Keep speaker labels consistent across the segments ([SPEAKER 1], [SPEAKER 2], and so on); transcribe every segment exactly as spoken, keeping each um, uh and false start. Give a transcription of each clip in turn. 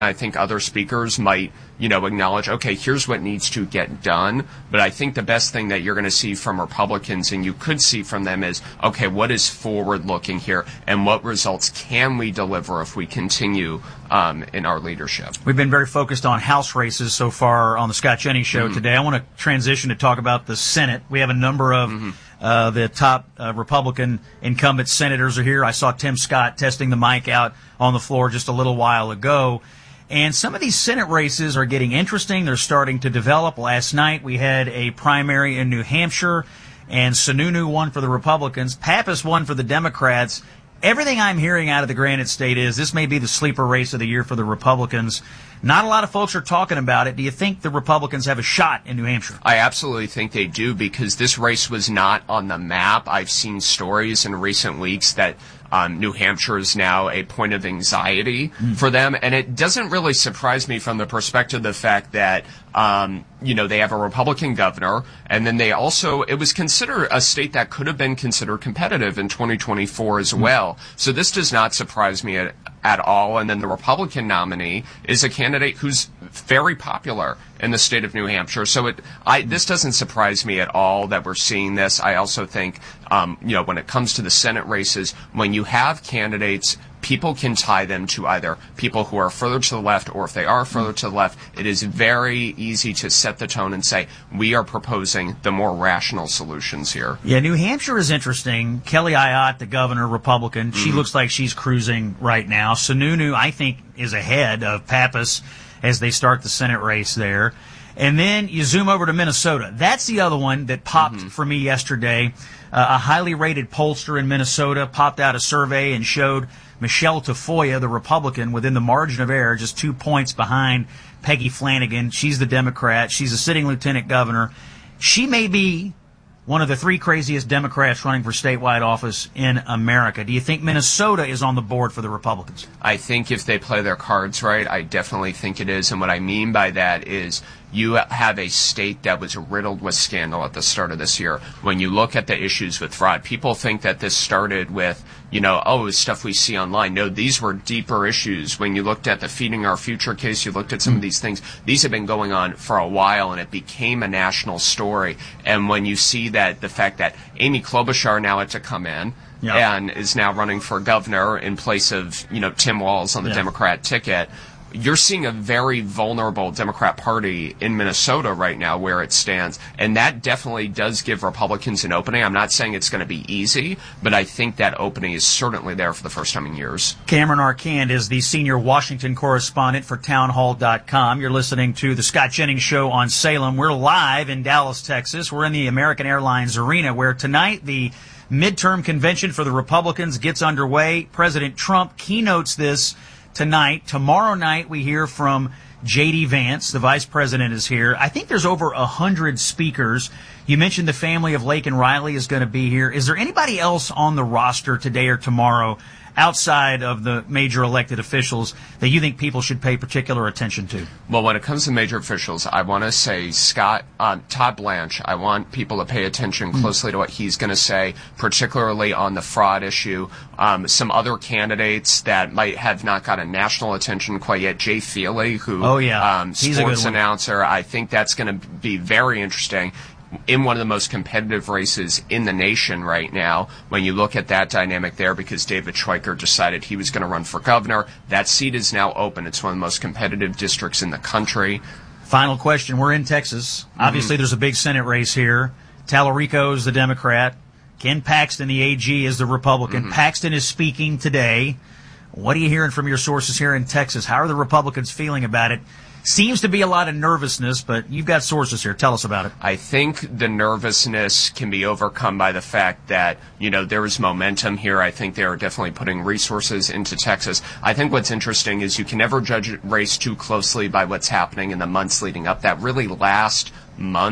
[SPEAKER 1] I think other speakers might, you know, acknowledge, okay, here's what needs to get done. But I think the best thing that you're going to see from Republicans, and you could see from them, is, okay, what is forward-looking here, and what results can we deliver if we continue um, in our leadership?
[SPEAKER 2] We've been very focused on House races so far on the Scott Jennings Show mm-hmm. today. I want to transition to talk about the Senate. We have a number of mm-hmm. uh, the top uh, Republican incumbent senators are here. I saw Tim Scott testing the mic out on the floor just a little while ago. And some of these Senate races are getting interesting. They're starting to develop. Last night we had a primary in New Hampshire, and Sununu won for the Republicans. Pappas won for the Democrats. Everything I'm hearing out of the Granite State is this may be the sleeper race of the year for the Republicans. Not a lot of folks are talking about it. Do you think the Republicans have a shot in New Hampshire?
[SPEAKER 1] I absolutely think they do, because this race was not on the map. I've seen stories in recent weeks that um, New Hampshire is now a point of anxiety mm. for them. And it doesn't really surprise me from the perspective of the fact that, um, you know, they have a Republican governor, and then they also, it was considered a state that could have been considered competitive in twenty twenty-four as mm. well. So this does not surprise me at, at all. And then the Republican nominee is a candidate who's very popular in the state of New Hampshire. So it, I, this doesn't surprise me at all that we're seeing this. I also think, um, you know, when it comes to the Senate races, when you have candidates, people can tie them to either people who are further to the left, or if they are further to the left, it is very easy to set the tone and say, we are proposing the more rational solutions here.
[SPEAKER 2] Yeah, New Hampshire is interesting. Kelly Ayotte, the governor, Republican, she mm-hmm. looks like she's cruising right now. Sununu, I think, is ahead of Pappas as they start the Senate race there. And then you zoom over to Minnesota. That's the other one that popped mm-hmm. for me yesterday. Uh, a highly rated pollster in Minnesota popped out a survey and showed Michelle Tafoya, the Republican, within the margin of error, just two points behind Peggy Flanagan. She's the Democrat. She's a sitting lieutenant governor. She may be one of the three craziest Democrats running for statewide office in America. Do you think Minnesota is on the board for the Republicans?
[SPEAKER 1] I think if they play their cards right, I definitely think it is. And what I mean by that is you have a state that was riddled with scandal at the start of this year. When you look at the issues with fraud, people think that this started with, you know, oh, it's stuff we see online. No, these were deeper issues. When you looked at the Feeding Our Future case, you looked at some of these things. These have been going on for a while, and it became a national story. And when you see that, the fact that Amy Klobuchar now had to come in, yep. and is now running for governor in place of, you know, Tim Walz on the yep. Democrat ticket, you're seeing a very vulnerable Democrat Party in Minnesota right now where it stands, and that definitely does give Republicans an opening. I'm not saying it's going to be easy, but I think that opening is certainly there for the first time in years.
[SPEAKER 2] Cameron Arcand is the senior Washington correspondent for townhall dot com. You're listening to the Scott Jennings Show on Salem. We're live in Dallas, Texas. We're in the American Airlines Arena, where tonight the midterm convention for the Republicans gets underway. President Trump keynotes this tonight. Tomorrow night we hear from J D. Vance. The vice president is here. I think there's over a hundred speakers. You mentioned the family of Laken Riley is going to be here. Is there anybody else on the roster today or tomorrow outside of the major elected officials that you think people should pay particular attention to?
[SPEAKER 1] Well, when it comes to major officials, I want to say Scott, um, Todd Blanche. I want people to pay attention closely mm. to what he's going to say, particularly on the fraud issue. Um, some other candidates that might have not gotten national attention quite yet. Jay Feely, who,
[SPEAKER 2] oh, yeah.
[SPEAKER 1] um, sports announcer. I think that's going to be very interesting in one of the most competitive races in the nation right now, when you look at that dynamic there, because David Schweiker decided he was going to run for governor. That seat is now open. It's one of the most competitive districts in the country.
[SPEAKER 2] Final question. We're in Texas. Mm-hmm. Obviously, there's a big Senate race here. Tallarico is the Democrat. Ken Paxton, the A G, is the Republican. Mm-hmm. Paxton is speaking today. What are you hearing from your sources here in Texas? How are the Republicans feeling about it? Seems to be a lot of nervousness, but you've got sources here. Tell us about it.
[SPEAKER 1] I think the nervousness can be overcome by the fact that, you know, there is momentum here. I think they are definitely putting resources into Texas. I think what's interesting is you can never judge a race too closely by what's happening in the months leading up. That really last month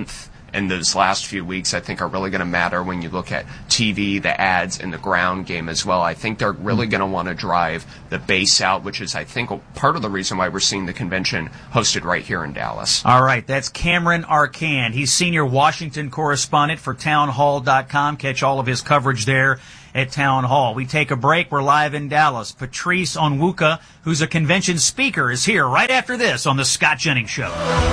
[SPEAKER 1] in those last few weeks, I think are really going to matter when you look at T V, the ads, and the ground game as well. I think they're really going to want to drive the base out, which is, I think, part of the reason why we're seeing the convention hosted right here in Dallas.
[SPEAKER 2] All right, that's Cameron Arcand. He's senior Washington correspondent for town hall dot com. Catch all of his coverage there at Town Hall. We take a break. We're live in Dallas. Patrice Onwuka, who's a convention speaker, is here right after this on the Scott Jennings Show.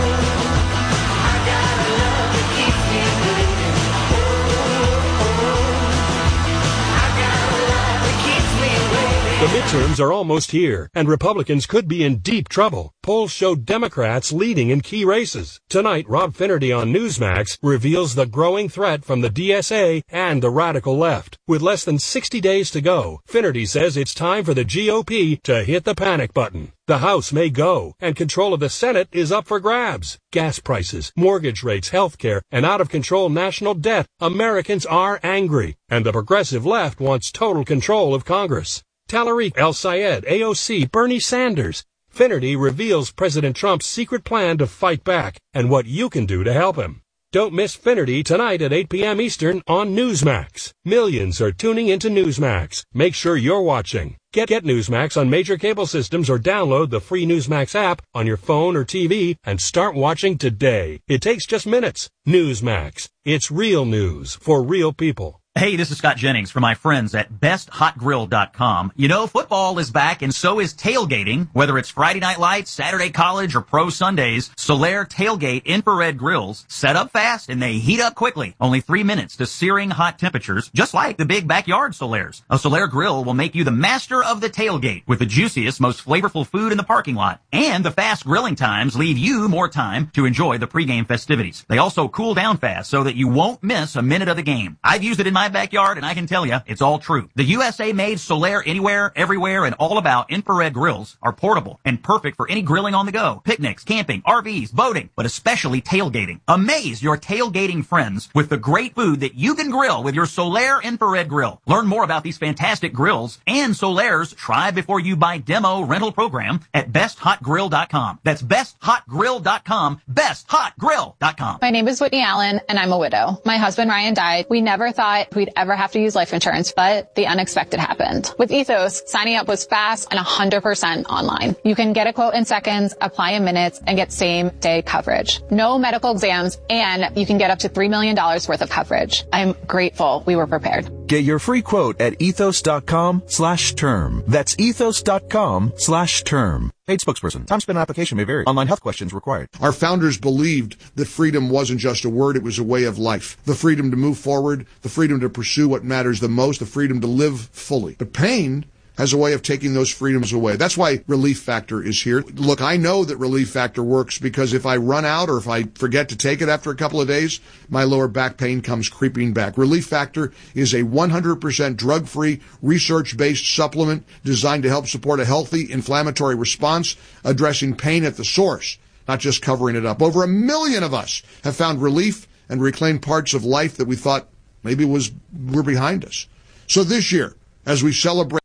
[SPEAKER 3] The midterms are almost here, and Republicans could be in deep trouble. Polls show Democrats leading in key races. Tonight, Rob Finnerty on Newsmax reveals the growing threat from the D S A and the radical left. With less than sixty days to go, Finnerty says it's time for the G O P to hit the panic button. The House may go, and control of the Senate is up for grabs. Gas prices, mortgage rates, health care, and out-of-control national debt. Americans are angry, and the progressive left wants total control of Congress. Tariq El-Sayed, A O C, Bernie Sanders. Finnerty reveals President Trump's secret plan to fight back and what you can do to help him. Don't miss Finnerty tonight at eight p.m. Eastern on Newsmax. Millions are tuning into Newsmax. Make sure you're watching. Get, get Newsmax on major cable systems or download the free Newsmax app on your phone or T V and start watching today. It takes just minutes. Newsmax. It's real news for real people.
[SPEAKER 2] Hey, this is Scott Jennings from my friends at best hot grill dot com. You know, football is back and so is tailgating. Whether it's Friday Night Lights, Saturday College, or Pro Sundays, Solaire Tailgate infrared grills set up fast and they heat up quickly. Only three minutes to searing hot temperatures, just like the big backyard Solaires. A Solaire grill will make you the master of the tailgate with the juiciest, most flavorful food in the parking lot. And the fast grilling times leave you more time to enjoy the pregame festivities. They also cool down fast so that you won't miss a minute of the game. I've used it in my backyard, and I can tell you, it's all true. The U S A-made Solaire Anywhere, Everywhere, and All About infrared grills are portable and perfect for any grilling on the go, picnics, camping, R Vs, boating, but especially tailgating. Amaze your tailgating friends with the great food that you can grill with your Solaire infrared grill. Learn more about these fantastic grills and Solaire's try before you buy demo rental program at best hot grill dot com. That's best hot grill dot com, best hot grill dot com.
[SPEAKER 4] My name is Whitney Allen, and I'm a widow. My husband Ryan died. We never thought we'd ever have to use life insurance, but the unexpected happened. With Ethos, signing up was fast and one hundred percent online. You can get a quote in seconds, apply in minutes, and get same-day coverage. No medical exams, and you can get up to three million dollars worth of coverage. I'm grateful we were prepared.
[SPEAKER 5] Get your free quote at ethos dot com slash term. That's ethos dot com slash term. Paid spokesperson. Time spent on application may vary. Online health questions required.
[SPEAKER 6] Our founders believed that freedom wasn't just a word, it was a way of life. The freedom to move forward, the freedom to pursue what matters the most, the freedom to live fully. But pain has a way of taking those freedoms away. That's why Relief Factor is here. Look, I know that Relief Factor works because if I run out or if I forget to take it after a couple of days, my lower back pain comes creeping back. Relief Factor is a one hundred percent drug-free, research-based supplement designed to help support a healthy inflammatory response, addressing pain at the source, not just covering it up. Over a million of us have found relief and reclaimed parts of life that we thought maybe was were behind us. So this year, as we celebrate...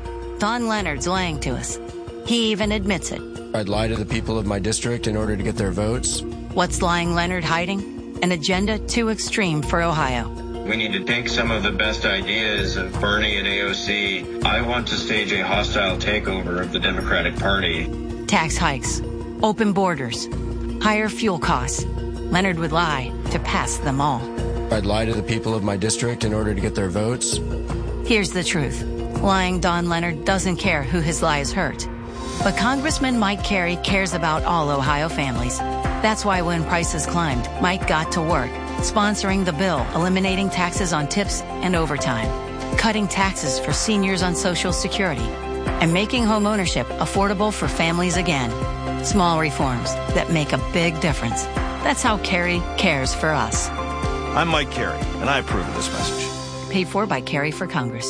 [SPEAKER 7] Don Leonard's lying to us. He even admits it.
[SPEAKER 8] I'd lie to the people of my district in order to get their votes.
[SPEAKER 7] What's lying Leonard hiding? An agenda too extreme for Ohio.
[SPEAKER 9] We need to take some of the best ideas of Bernie and A O C. I want to stage a hostile takeover of the Democratic Party.
[SPEAKER 7] Tax hikes, open borders, higher fuel costs. Leonard would lie to pass them all.
[SPEAKER 8] I'd lie to the people of my district in order to get their votes.
[SPEAKER 7] Here's the truth. Lying Don Leonard doesn't care who his lies hurt. But Congressman Mike Carey cares about all Ohio families. That's why when prices climbed, Mike got to work, sponsoring the bill, eliminating taxes on tips and overtime, cutting taxes for seniors on Social Security, and making home ownership affordable for families again. Small reforms that make a big difference. That's how Carey cares for us.
[SPEAKER 5] I'm Mike Carey, and I approve of this message.
[SPEAKER 7] Paid for by Carey for Congress.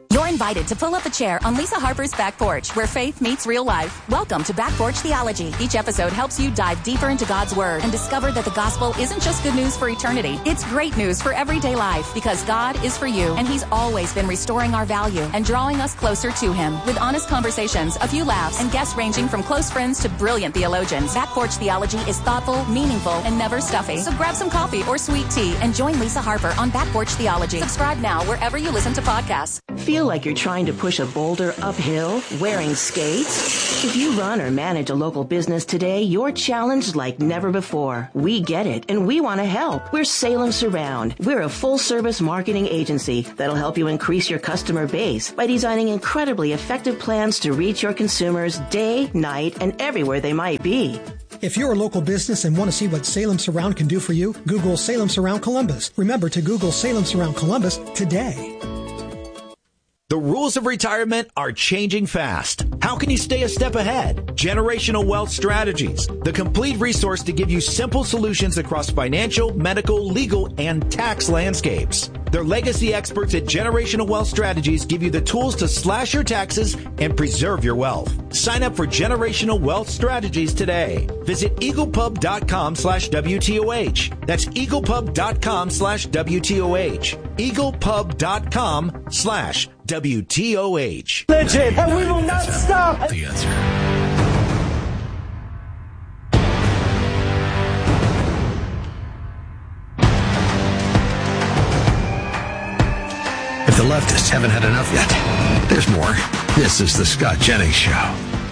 [SPEAKER 10] You're invited to pull up a chair on Lisa Harper's Back Porch, where faith meets real life. Welcome to Back Porch Theology. Each episode helps you dive deeper into God's Word and discover that the gospel isn't just good news for eternity. It's great news for everyday life, because God is for you, and He's always been restoring our value and drawing us closer to Him. With honest conversations, a few laughs, and guests ranging from close friends to brilliant theologians, Back Porch Theology is thoughtful, meaningful, and never stuffy. So grab some coffee or sweet tea and join Lisa Harper on Back Porch Theology. Subscribe now wherever you listen to podcasts.
[SPEAKER 11] Feel like you're trying to push a boulder uphill wearing skates? If you run or manage a local business today, you're challenged like never before. We get it, and we want to help. We're Salem Surround. We're a full-service marketing agency that'll help you increase your customer base by designing incredibly effective plans to reach your consumers day, night, and everywhere they might be.
[SPEAKER 12] If you're a local business and want to see what Salem Surround can do for you, Google Salem Surround Columbus. Remember to Google Salem Surround Columbus today.
[SPEAKER 13] The rules of retirement are changing fast. How can you stay a step ahead? Generational Wealth Strategies, the complete resource to give you simple solutions across financial, medical, legal, and tax landscapes. Their legacy experts at Generational Wealth Strategies give you the tools to slash your taxes and preserve your wealth. Sign up for Generational Wealth Strategies today. Visit eaglepub.com slash WTOH. That's eaglepub.com slash WTOH. eaglepub.com slash W T O H.
[SPEAKER 14] Legend, and we will not stop.
[SPEAKER 15] The answer. If the leftists haven't had enough yet, there's more. This is the Scott Jennings Show.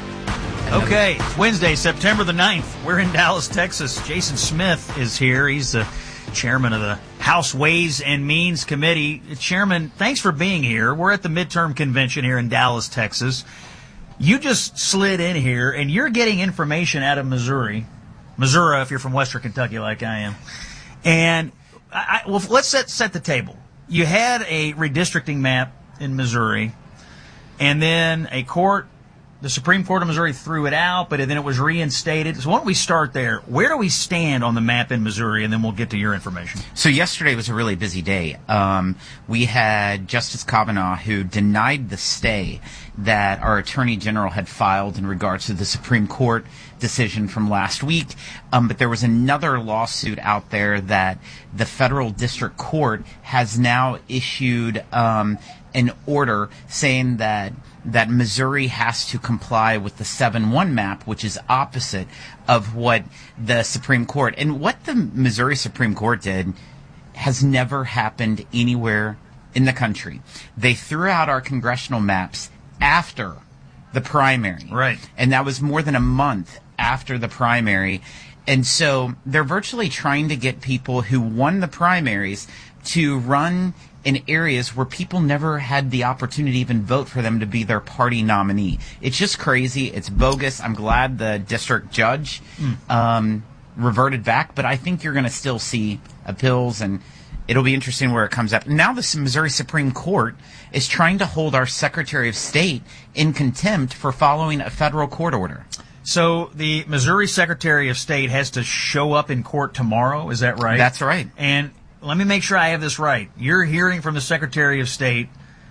[SPEAKER 2] Okay, Wednesday, September the ninth. We're in Dallas, Texas. Jason Smith is here. He's the chairman of the House Ways and Means Committee. Chairman, thanks for being here. We're at the midterm convention here in Dallas, Texas. You just slid in here, and you're getting information out of Missouri. Missouri, if you're from Western Kentucky like I am. And, I, well, let's set, set the table. You had a redistricting map in Missouri, and then a court, the Supreme Court of Missouri threw it out, but then it was reinstated. So why don't we start there? Where do we stand on the map in Missouri, and then we'll get to your information.
[SPEAKER 16] So yesterday was a really busy day. Um, we had Justice Kavanaugh, who denied the stay that our Attorney General had filed in regards to the Supreme Court decision from last week. Um, but there was another lawsuit out there that the federal district court has now issued um, an order saying that that Missouri has to comply with the seven one map, which is opposite of what the Supreme Court. And what the Missouri Supreme Court did has never happened anywhere in the country. They threw out our congressional maps after the primary.
[SPEAKER 2] Right.
[SPEAKER 16] And that was more than a month after the primary. And so they're virtually trying to get people who won the primaries to run in areas where people never had the opportunity to even vote for them to be their party nominee. It's just crazy. It's bogus. I'm glad the district judge mm. um, reverted back, but I think you're going to still see appeals, and it'll be interesting where it comes up. Now the Missouri Supreme Court is trying to hold our Secretary of State in contempt for following a federal court order.
[SPEAKER 2] So the Missouri Secretary of State has to show up in court tomorrow, is that right?
[SPEAKER 16] That's right.
[SPEAKER 2] And let me make sure I have this right. You're hearing from the Secretary of State,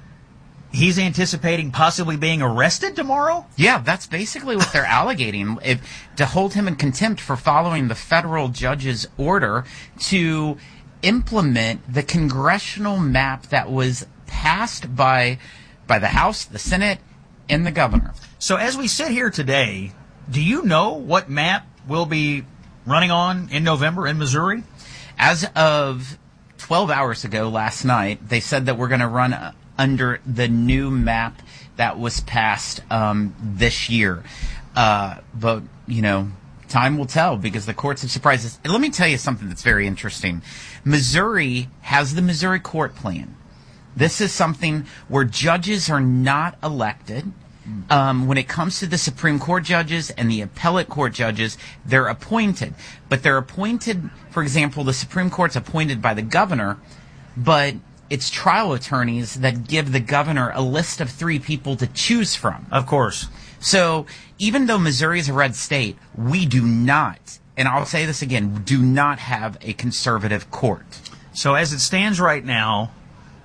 [SPEAKER 2] he's anticipating possibly being arrested tomorrow?
[SPEAKER 16] Yeah, that's basically what they're alleging. If, to hold him in contempt for following the federal judge's order to implement the congressional map that was passed by by the House, the Senate, and the governor.
[SPEAKER 2] So as we sit here today, do you know what map will be running on in November in Missouri?
[SPEAKER 16] As of twelve hours ago last night, they said that we're going to run under the new map that was passed um, this year. Uh, but, you know, time will tell because the courts have surprised us. And let me tell you something that's very interesting. Missouri has the Missouri Court Plan. This is something where judges are not elected. Um, when it comes to the Supreme Court judges and the appellate court judges, they're appointed. But they're appointed, for example, the Supreme Court's appointed by the governor, but it's trial attorneys that give the governor a list of three people to choose from.
[SPEAKER 2] Of course.
[SPEAKER 16] So even though Missouri is a red state, we do not, and I'll say this again, do not have a conservative court.
[SPEAKER 2] So as it stands right now,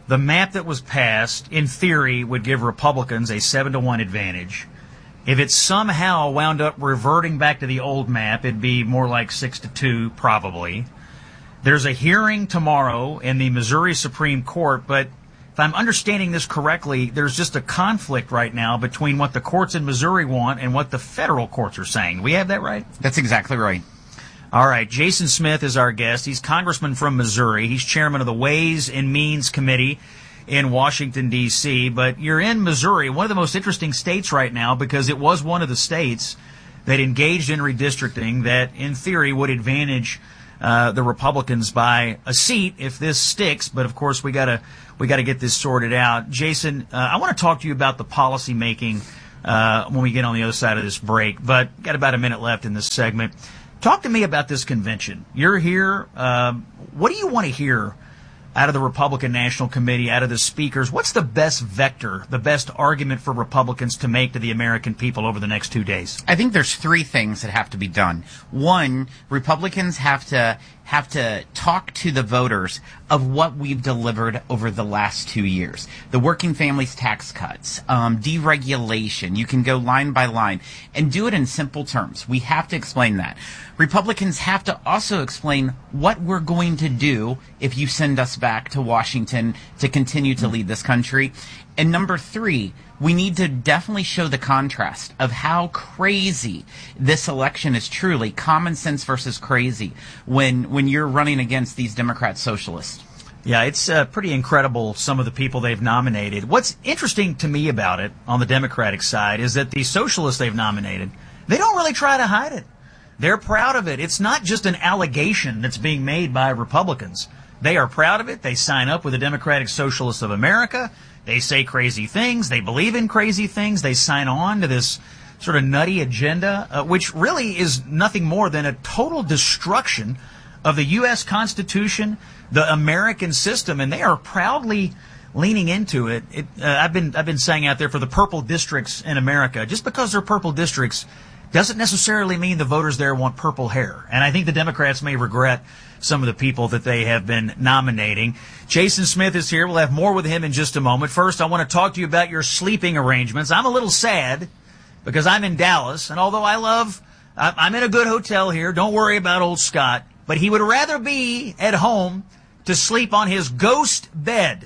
[SPEAKER 2] the map that was passed, in theory, would give Republicans a seven to one advantage. If it somehow wound up reverting back to the old map, it'd be more like six to two, probably. There's a hearing tomorrow in the Missouri Supreme Court, but if I'm understanding this correctly, there's just a conflict right now between what the courts in Missouri want and what the federal courts are saying. Do we have that right?
[SPEAKER 16] That's exactly right.
[SPEAKER 2] All right. Jason Smith is our guest. He's congressman from Missouri. He's chairman of the Ways and Means Committee in Washington, D C. But you're in Missouri, one of the most interesting states right now, because it was one of the states that engaged in redistricting that, in theory, would advantage uh, the Republicans by a seat if this sticks. But, of course, we got to we got to get this sorted out. Jason, uh, I want to talk to you about the policy making uh, when we get on the other side of this break. But got about a minute left in this segment. Talk to me about this convention. You're here. Um, what do you want to hear out of the Republican National Committee, out of the speakers? What's the best vector, the best argument for Republicans to make to the American people over the next two days?
[SPEAKER 16] I think there's three things that have to be done. One, Republicans have to have to talk to the voters of what we've delivered over the last two years. The working families tax cuts, um, deregulation. You can go line by line and do it in simple terms. We have to explain that. Republicans have to also explain what we're going to do if you send us back to Washington to continue to lead this country. And number three, we need to definitely show the contrast of how crazy this election is truly, common sense versus crazy, when when you're running against these Democrat socialists.
[SPEAKER 2] Yeah, it's uh, pretty incredible, some of the people they've nominated. What's interesting to me about it on the Democratic side is that the socialists they've nominated, they don't really try to hide it. They're proud of it. It's not just an allegation that's being made by Republicans. They are proud of it. They sign up with the Democratic Socialists of America. They say crazy things. They believe in crazy things. They sign on to this sort of nutty agenda, uh, which really is nothing more than a total destruction of the U S Constitution, the American system, and they are proudly leaning into it. it uh, I've been I've been saying out there, for the purple districts in America, just because they're purple districts doesn't necessarily mean the voters there want purple hair. And I think the Democrats may regret some of the people that they have been nominating. Jason Smith is here. We'll have more with him in just a moment. First, I want to talk to you about your sleeping arrangements. I'm a little sad because I'm in Dallas, and although I love, I'm in a good hotel here. Don't worry about old Scott. But he would rather be at home to sleep on his ghost bed.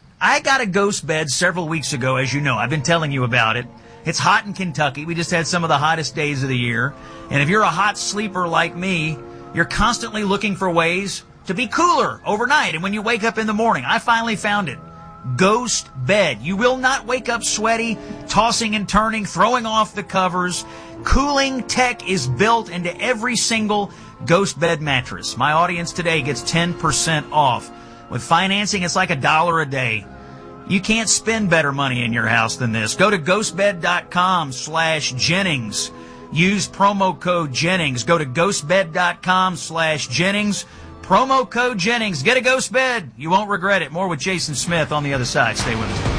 [SPEAKER 2] I got a ghost bed several weeks ago, as you know. I've been telling you about it. It's hot in Kentucky. We just had some of the hottest days of the year. And if you're a hot sleeper like me, you're constantly looking for ways to be cooler overnight. And when you wake up in the morning, I finally found it. Ghost bed. You will not wake up sweaty, tossing and turning, throwing off the covers. Cooling tech is built into every single ghost bed mattress. My audience today gets ten percent off. With financing, it's like a dollar a day. You can't spend better money in your house than this. Go to ghostbed.com slash Jennings. Use promo code Jennings. Go to ghostbed.com slash Jennings. Promo code Jennings. Get a ghost bed. You won't regret it. More with Jason Smith on the other side. Stay with us.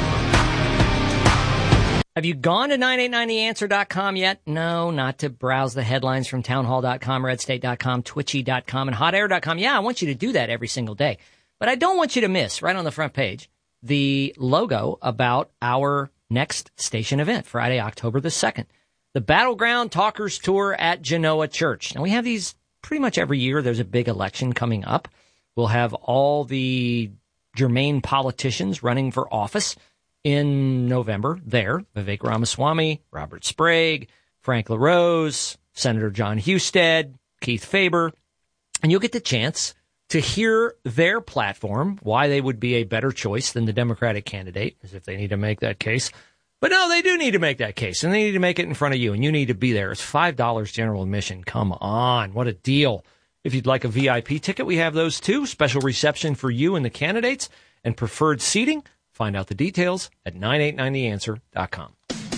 [SPEAKER 17] Have you gone to nine eight nine the answer dot com yet? No, not to browse the headlines from townhall dot com, red state dot com, twitchy dot com, and hot air dot com. Yeah, I want you to do that every single day. But I don't want you to miss, right on the front page, the logo about our next station event, Friday, October the second. The Battleground Talkers Tour at Genoa Church. Now, we have these pretty much every year. There's a big election coming up. We'll have all the germane politicians running for office in November there. Vivek Ramaswamy, Robert Sprague, Frank LaRose, Senator John Husted, Keith Faber. And you'll get the chance to hear their platform, why they would be a better choice than the Democratic candidate, as if they need to make that case. But no, they do need to make that case, and they need to make it in front of you, and you need to be there. It's five dollars general admission. Come on, what a deal. If you'd like a V I P ticket, we have those too. Special reception for you and the candidates, and preferred seating. Find out the details at nine eight nine the answer dot com.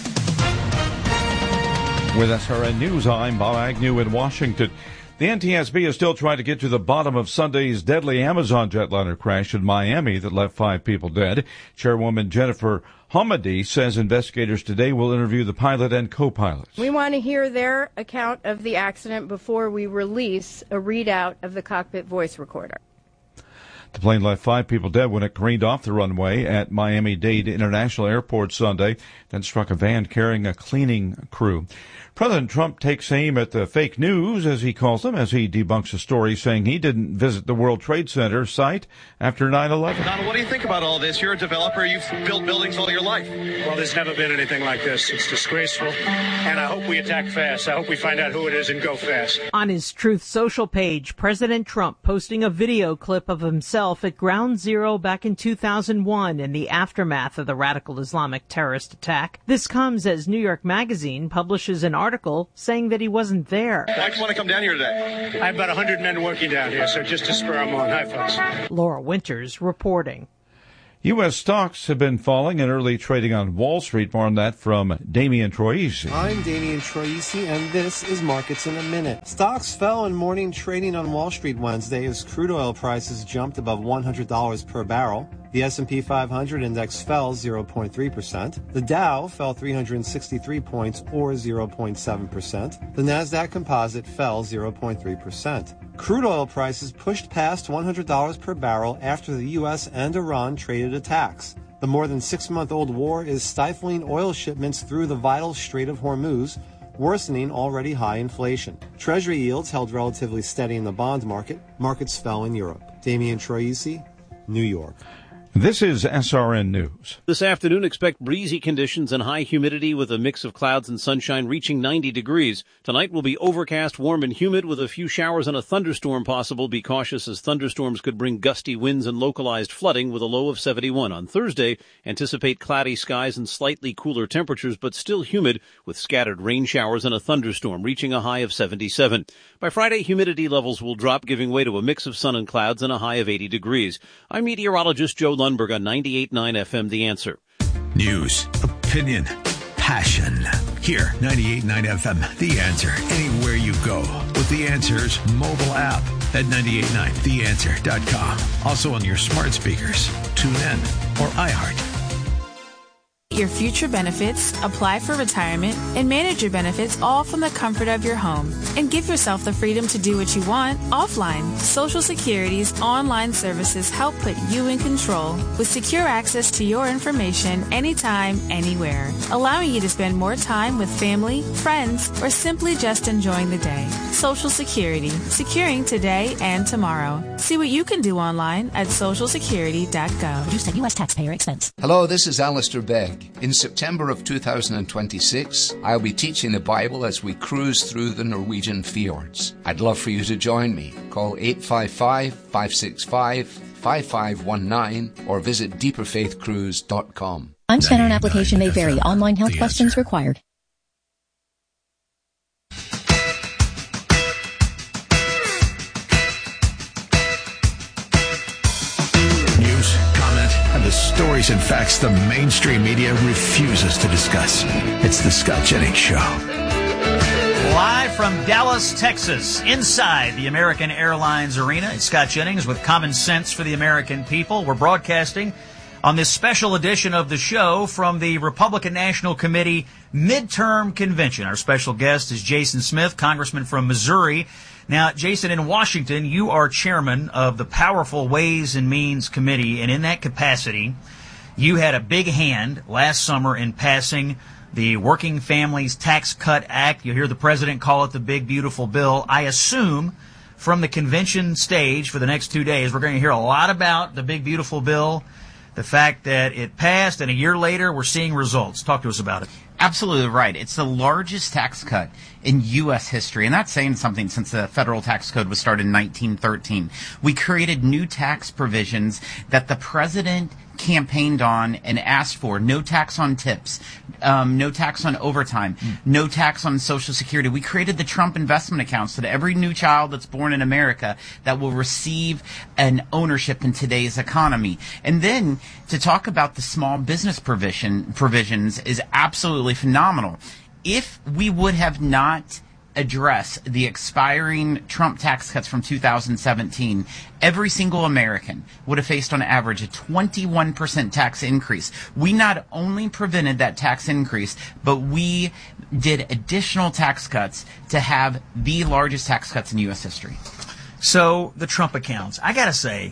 [SPEAKER 18] With S R N News, I'm Bob Agnew in Washington. The N T S B is still trying to get to the bottom of Sunday's deadly Amazon jetliner crash in Miami that left five people dead. Chairwoman Jennifer Hamady says investigators today will interview the pilot and co-pilots.
[SPEAKER 19] We want to hear their account of the accident before we release a readout of the cockpit voice recorder.
[SPEAKER 18] The plane left five people dead when it careened off the runway at Miami-Dade International Airport Sunday, then struck a van carrying a cleaning crew. President Trump takes aim at the fake news, as he calls them, as he debunks a story saying he didn't visit the World Trade Center site after nine eleven.
[SPEAKER 20] Donald, what do you think about all this? You're a developer. You've built buildings all your life.
[SPEAKER 21] Well, there's never been anything like this. It's disgraceful. And I hope we attack fast. I hope we find out who it is and go fast.
[SPEAKER 22] On his Truth Social page, President Trump posting a video clip of himself at Ground Zero back in two thousand one in the aftermath of the radical Islamic terrorist attack. This comes as New York Magazine publishes an article saying that he wasn't there.
[SPEAKER 20] Why'd you want to come down here today?
[SPEAKER 21] I have about one hundred men working down here, so just to spur them on. Hi, folks.
[SPEAKER 22] Laura Winters reporting.
[SPEAKER 18] U S stocks have been falling in early trading on Wall Street. More on that from Damian Troisi.
[SPEAKER 23] I'm Damian Troisi, and this is Markets in a Minute. Stocks fell in morning trading on Wall Street Wednesday as crude oil prices jumped above one hundred dollars per barrel. The S and P five hundred index fell zero point three percent. The Dow fell three hundred sixty-three points, or zero point seven percent. The Nasdaq Composite fell zero point three percent. Crude oil prices pushed past one hundred dollars per barrel after the U S and Iran traded attacks. The more than six-month-old war is stifling oil shipments through the vital Strait of Hormuz, worsening already high inflation. Treasury yields held relatively steady in the bond market. Markets fell in Europe. Damian Troisi, New York.
[SPEAKER 18] This is S R N News.
[SPEAKER 24] This afternoon, expect breezy conditions and high humidity with a mix of clouds and sunshine reaching ninety degrees. Tonight will be overcast, warm, and humid with a few showers and a thunderstorm possible. Be cautious as thunderstorms could bring gusty winds and localized flooding with a low of seventy-one. On Thursday, anticipate cloudy skies and slightly cooler temperatures, but still humid with scattered rain showers and a thunderstorm reaching a high of seventy-seven. By Friday, humidity levels will drop, giving way to a mix of sun and clouds and a high of eighty degrees. I'm meteorologist Joe Lundberg on ninety-eight point nine F M, The Answer.
[SPEAKER 15] News, opinion, passion. Here, ninety-eight point nine F M, The Answer. Anywhere you go with The Answer's mobile app at ninety-eight point nine the answer dot com. Also on your smart speakers, TuneIn, or iHeart.
[SPEAKER 25] Your future benefits, apply for retirement, and manage your benefits all from the comfort of your home. And give yourself the freedom to do what you want offline. Social Security's online services help put you in control with secure access to your information anytime, anywhere, allowing you to spend more time with family, friends, or simply just enjoying the day. Social Security, securing today and tomorrow. See what you can do online at social security dot gov.
[SPEAKER 26] Produced at U S taxpayer expense.
[SPEAKER 27] Hello, this is Alistair Begg. In September of two thousand twenty-six, I'll be teaching the Bible as we cruise through the Norwegian fjords. I'd love for you to join me. Call eight five five, five six five, five five one nine or visit deeper faith cruise dot com.
[SPEAKER 26] Time spent on application may vary. Online health questions required.
[SPEAKER 15] The stories and facts the mainstream media refuses to discuss. It's the Scott Jennings Show.
[SPEAKER 2] Live from Dallas, Texas, inside the American Airlines Arena, it's Scott Jennings with Common Sense for the American People. We're broadcasting on this special edition of the show from the Republican National Committee Midterm Convention. Our special guest is Jason Smith, Congressman from Missouri. Now, Jason, in Washington, you are chairman of the powerful Ways and Means Committee, and in that capacity, you had a big hand last summer in passing the Working Families Tax Cut Act. You'll hear the president call it the big, beautiful bill. I assume from the convention stage for the next two days, we're going to hear a lot about the big, beautiful bill, the fact that it passed, and a year later, we're seeing results. Talk to us about it.
[SPEAKER 16] Absolutely right. It's the largest tax cut in U S history, and that's saying something since the federal tax code was started in nineteen thirteen. We created new tax provisions that the president campaigned on and asked for. No tax on tips, um, no tax on overtime, mm. no tax on Social Security. We created the Trump investment account so that every new child that's born in America that will receive an ownership in today's economy. And then to talk about the small business provision provisions is absolutely phenomenal. If we would have not addressed the expiring Trump tax cuts from two thousand seventeen, every single American would have faced on average a twenty-one percent tax increase. We not only prevented that tax increase, but we did additional tax cuts to have the largest tax cuts in U S history.
[SPEAKER 2] So, the Trump accounts. I gotta say,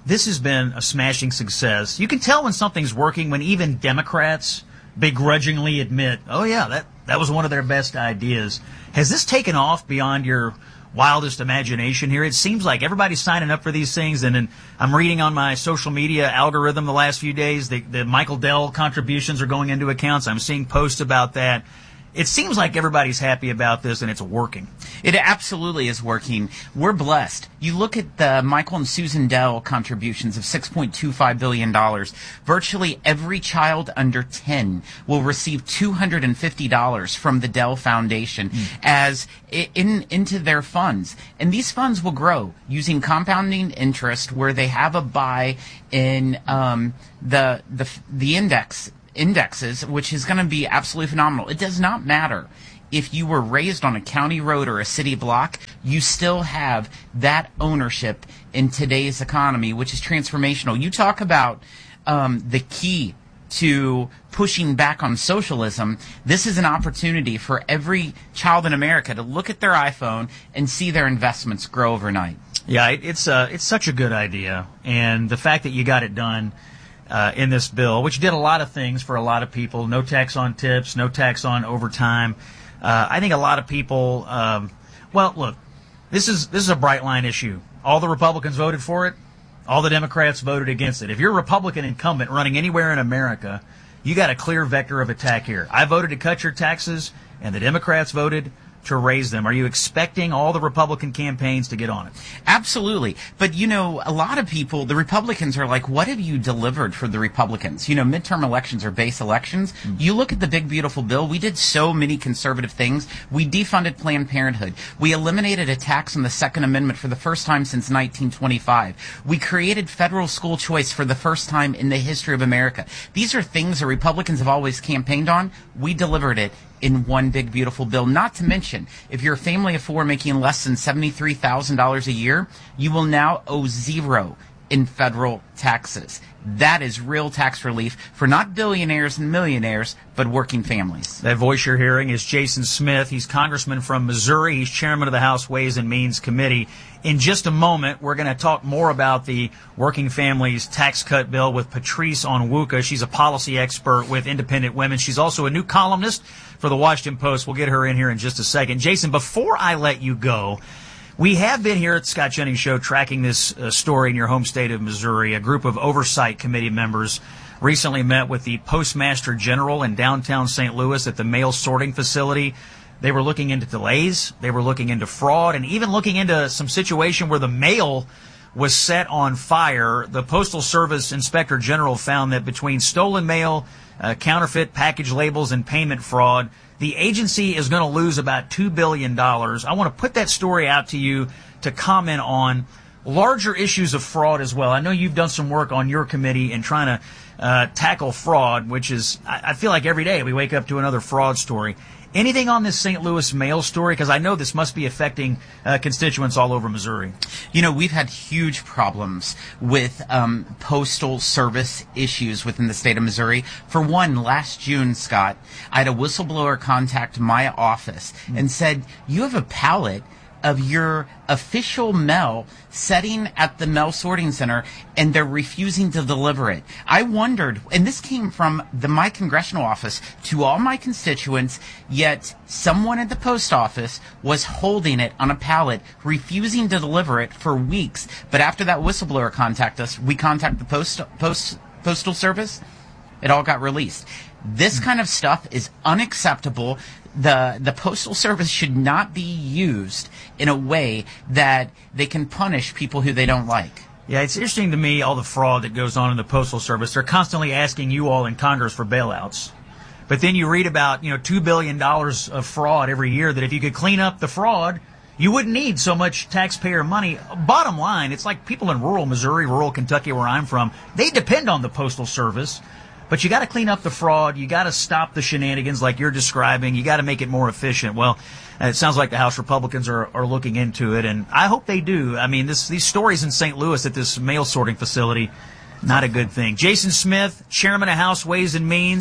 [SPEAKER 2] this has been a smashing success. You can tell when something's working when even Democrats begrudgingly admit, oh yeah, that, that was one of their best ideas. Has this taken off beyond your wildest imagination here? It seems like everybody's signing up for these things, and, and I'm reading on my social media algorithm the last few days, the, the Michael Dell contributions are going into accounts. I'm seeing posts about that. It seems like everybody's happy about this, and it's working.
[SPEAKER 16] It absolutely is working. We're blessed. You look at the Michael and Susan Dell contributions of six point two five billion dollars. Virtually every child under ten will receive two hundred fifty dollars from the Dell Foundation mm. as in into their funds. And these funds will grow using compounding interest, where they have a buy in um, the the the index indexes, which is going to be absolutely phenomenal. It does not matter if you were raised on a county road or a city block, you still have that ownership in today's economy, which is transformational. You talk about um, the key to pushing back on socialism. This is an opportunity for every child in America to look at their iPhone and see their investments grow overnight.
[SPEAKER 2] Yeah, it, it's uh, it's such a good idea, and the fact that you got it done Uh, in this bill, which did a lot of things for a lot of people. No tax on tips, no tax on overtime. Uh, I think a lot of people, um, well, look, this is this is a bright line issue. All the Republicans voted for it. All the Democrats voted against it. If you're a Republican incumbent running anywhere in America, you got a clear vector of attack here. I voted to cut your taxes, and the Democrats voted to raise them. Are you expecting all the Republican campaigns to get on it?
[SPEAKER 16] Absolutely. But, you know, a lot of people, the Republicans are like, what have you delivered for the Republicans? You know, midterm elections are base elections. Mm-hmm. You look at the big, beautiful bill. We did so many conservative things. We defunded Planned Parenthood. We eliminated a tax on the Second Amendment for the first time since nineteen twenty-five. We created federal school choice for the first time in the history of America. These are things that Republicans have always campaigned on. We delivered it in one big, beautiful bill. Not to mention, if you're a family of four making less than seventy-three thousand dollars a year, you will now owe zero in federal taxes. That is real tax relief for not billionaires and millionaires, but working families.
[SPEAKER 2] That voice you're hearing is Jason Smith. He's congressman from Missouri. He's chairman of the House Ways and Means Committee. In just a moment, we're going to talk more about the Working Families Tax Cut Bill with Patrice Onwuka. She's a policy expert with Independent Women. She's also a new columnist for the Washington Post. We'll get her in here in just a second. Jason, before I let you go, we have been here at the Scott Jennings Show tracking this uh, story in your home state of Missouri. A group of oversight committee members recently met with the Postmaster General in downtown Saint Louis at the mail sorting facility. They were looking into delays, they were looking into fraud, and even looking into some situation where the mail was set on fire. The Postal Service Inspector General found that between stolen mail, uh, counterfeit package labels, and payment fraud, the agency is going to lose about two billion dollars. I want to put that story out to you to comment on larger issues of fraud as well. I know you've done some work on your committee in trying to uh, tackle fraud, which is, I, I feel like every day we wake up to another fraud story. Anything on this Saint Louis mail story? Because I know this must be affecting uh, constituents all over Missouri.
[SPEAKER 16] You know, we've had huge problems with um, postal service issues within the state of Missouri. For one, last June, Scott, I had a whistleblower contact my office mm-hmm. and said, you have a pallet of your official mail setting at the mail sorting center, and they're refusing to deliver it. I wondered, and this came from the, my congressional office to all my constituents, yet someone at the post office was holding it on a pallet, refusing to deliver it for weeks. But after that whistleblower contacted us, we contacted the post, post, postal service, it all got released. This kind of stuff is unacceptable. The the Postal Service should not be used in a way that they can punish people who they don't like.
[SPEAKER 2] Yeah, it's interesting to me, all the fraud that goes on in the Postal Service. They're constantly asking you all in Congress for bailouts. But then you read about, you know, two billion dollars of fraud every year, that if you could clean up the fraud, you wouldn't need so much taxpayer money. Bottom line, it's like people in rural Missouri, rural Kentucky, where I'm from, they depend on the Postal Service. But you got to clean up the fraud. You got to stop the shenanigans like you're describing. You got to make it more efficient. Well, it sounds like the House Republicans are, are looking into it, and I hope they do. I mean, this, these stories in Saint Louis at this mail sorting facility, not a good thing. Jason Smith, chairman of House Ways and Means.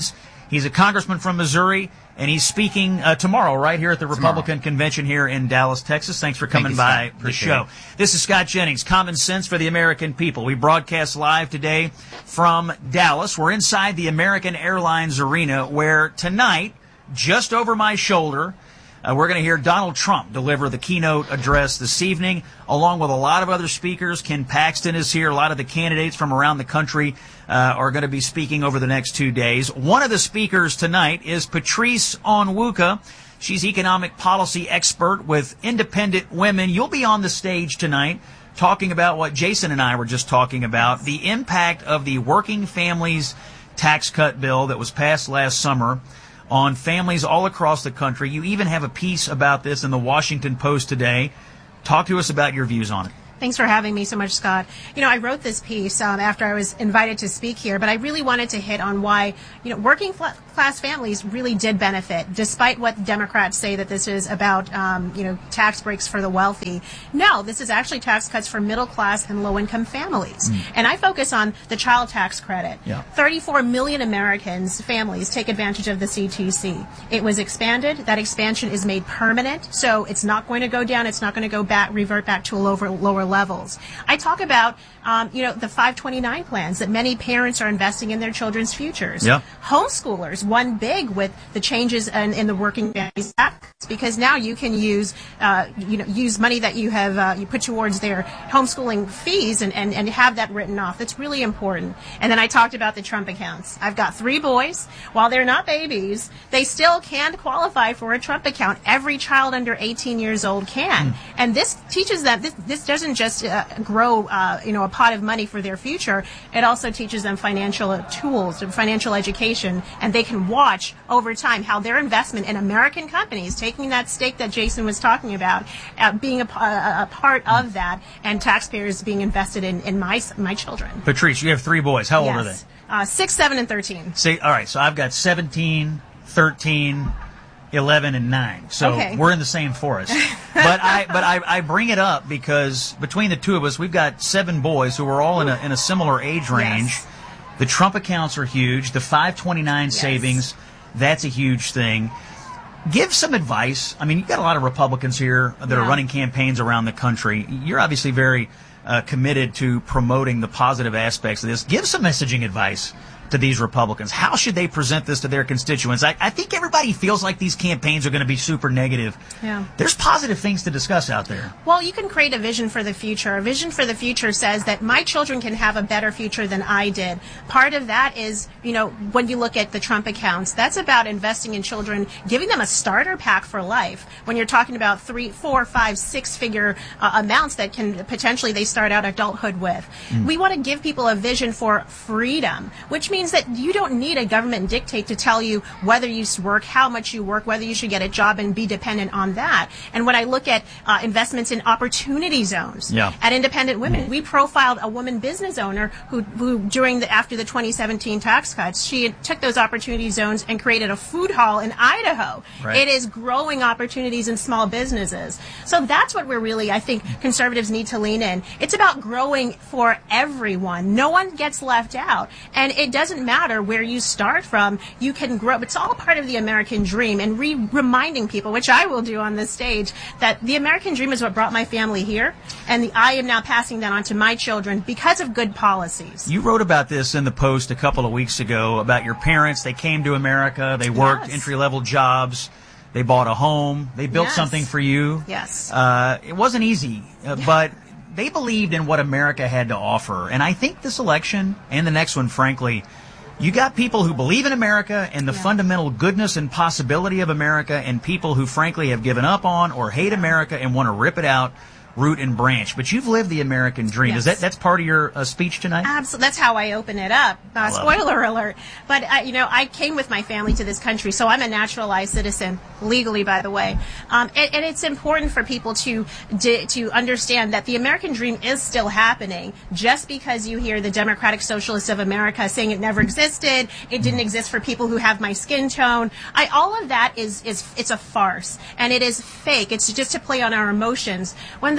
[SPEAKER 2] He's a congressman from Missouri, and he's speaking uh, tomorrow right here at the Republican tomorrow. Convention here in Dallas, Texas. Thanks for coming Thank you, by the show. It. This is Scott Jennings, Common Sense for the American People. We broadcast live today from Dallas. We're inside the American Airlines Arena, where tonight, just over my shoulder, Uh, we're going to hear Donald Trump deliver the keynote address this evening, along with a lot of other speakers. Ken Paxton is here. A lot of the candidates from around the country uh, are going to be speaking over the next two days. One of the speakers tonight is Patrice Onwuka. She's economic policy expert with Independent Women. You'll be on the stage tonight talking about what Jason and I were just talking about, the impact of the Working Families Tax Cut bill that was passed last summer on families all across the country. You even have a piece about this in the Washington Post today. Talk to us about your views on it.
[SPEAKER 1] Thanks for having me so much, Scott. You know, I wrote this piece um, after I was invited to speak here, but I really wanted to hit on why, you know, working fl- class families really did benefit, despite what Democrats say that this is about, um, you know, tax breaks for the wealthy. No, this is actually tax cuts for middle class and low income families. Mm. And I focus on the child tax credit. Yeah. thirty-four million Americans, families, take advantage of the C T C. It was expanded. That expansion is made permanent, so it's not going to go down. It's not going to go back, revert back to a lower, lower levels. I talk about, um, you know, the five twenty-nine plans that many parents are investing in their children's futures. Yeah. Homeschoolers won big with the changes in, in the Working Families Act, because now you can use, uh, you know, use money that you have uh, you put towards their homeschooling fees and, and, and have that written off. That's really important. And then I talked about the Trump accounts. I've got three boys. While they're not babies, they still can qualify for a Trump account. Every child under eighteen years old can. Mm. And this teaches them, this, this doesn't just uh, grow, uh, you know, a pot of money for their future. It also teaches them financial uh, tools and financial education, and they can watch over time how their investment in American companies, taking that stake that Jason was talking about, uh, being a, a, a part of that, and taxpayers being invested in, in my my children.
[SPEAKER 2] Patrice, you have three boys. How
[SPEAKER 1] yes.
[SPEAKER 2] old are they?
[SPEAKER 1] Uh, six, seven, and thirteen.
[SPEAKER 2] See, all right, so I've got seventeen, thirteen, eleven, and nine. So okay. We're in the same forest. But I but I, I bring it up because between the two of us, we've got seven boys who are all in a in a similar age range. Yes. The Trump accounts are huge. The five twenty-nine yes. savings, that's a huge thing. Give some advice. I mean, you've got a lot of Republicans here that yeah. are running campaigns around the country. You're obviously very uh, committed to promoting the positive aspects of this. Give some messaging advice to these Republicans. How should they present this to their constituents? I, I think everybody feels like these campaigns are going to be super negative. Yeah. There's positive things to discuss out there.
[SPEAKER 1] Well, you can create a vision for the future. A vision for the future says that my children can have a better future than I did. Part of that is, you know, when you look at the Trump accounts, that's about investing in children, giving them a starter pack for life. When you're talking about three, four, five, six figure uh, amounts that can potentially they start out adulthood with. Mm. We want to give people a vision for freedom, which means means that you don't need a government dictate to tell you whether you work, how much you work, whether you should get a job and be dependent on that. And when I look at uh, investments in opportunity zones yeah. at Independent Women, we profiled a woman business owner who, who during the after the twenty seventeen tax cuts, she took those opportunity zones and created a food hall in Idaho. Right. It is growing opportunities in small businesses. So that's what we're really, I think, conservatives need to lean in. It's about growing for everyone. No one gets left out. And it doesn't matter where you start from. You can grow. It's all part of the American dream, and re- reminding people, which I will do on this stage, that the American dream is what brought my family here, and the, I am now passing that on to my children because of good policies.
[SPEAKER 2] You wrote about this in the Post a couple of weeks ago about your parents. They came to America. They worked yes. entry-level jobs. They bought a home. They built
[SPEAKER 1] yes.
[SPEAKER 2] something for you.
[SPEAKER 1] Yes.
[SPEAKER 2] Uh, it wasn't easy, uh, but they believed in what America had to offer. And I think this election and the next one, frankly, you got people who believe in America and the yeah. fundamental goodness and possibility of America, and people who, frankly, have given up on or hate America and want to rip it out root and branch. But you've lived the American dream. Yes. Is that that's part of your uh, speech tonight?
[SPEAKER 1] Absolutely. That's how I open it up. Uh, spoiler it. alert. But, uh, you know, I came with my family to this country, so I'm a naturalized citizen, legally, by the way. Um, and, and it's important for people to to understand that the American dream is still happening. Just because you hear the Democratic Socialists of America saying it never existed, it didn't exist for people who have my skin tone, I, all of that is, is it's a farce. And it is fake. It's just to play on our emotions. When the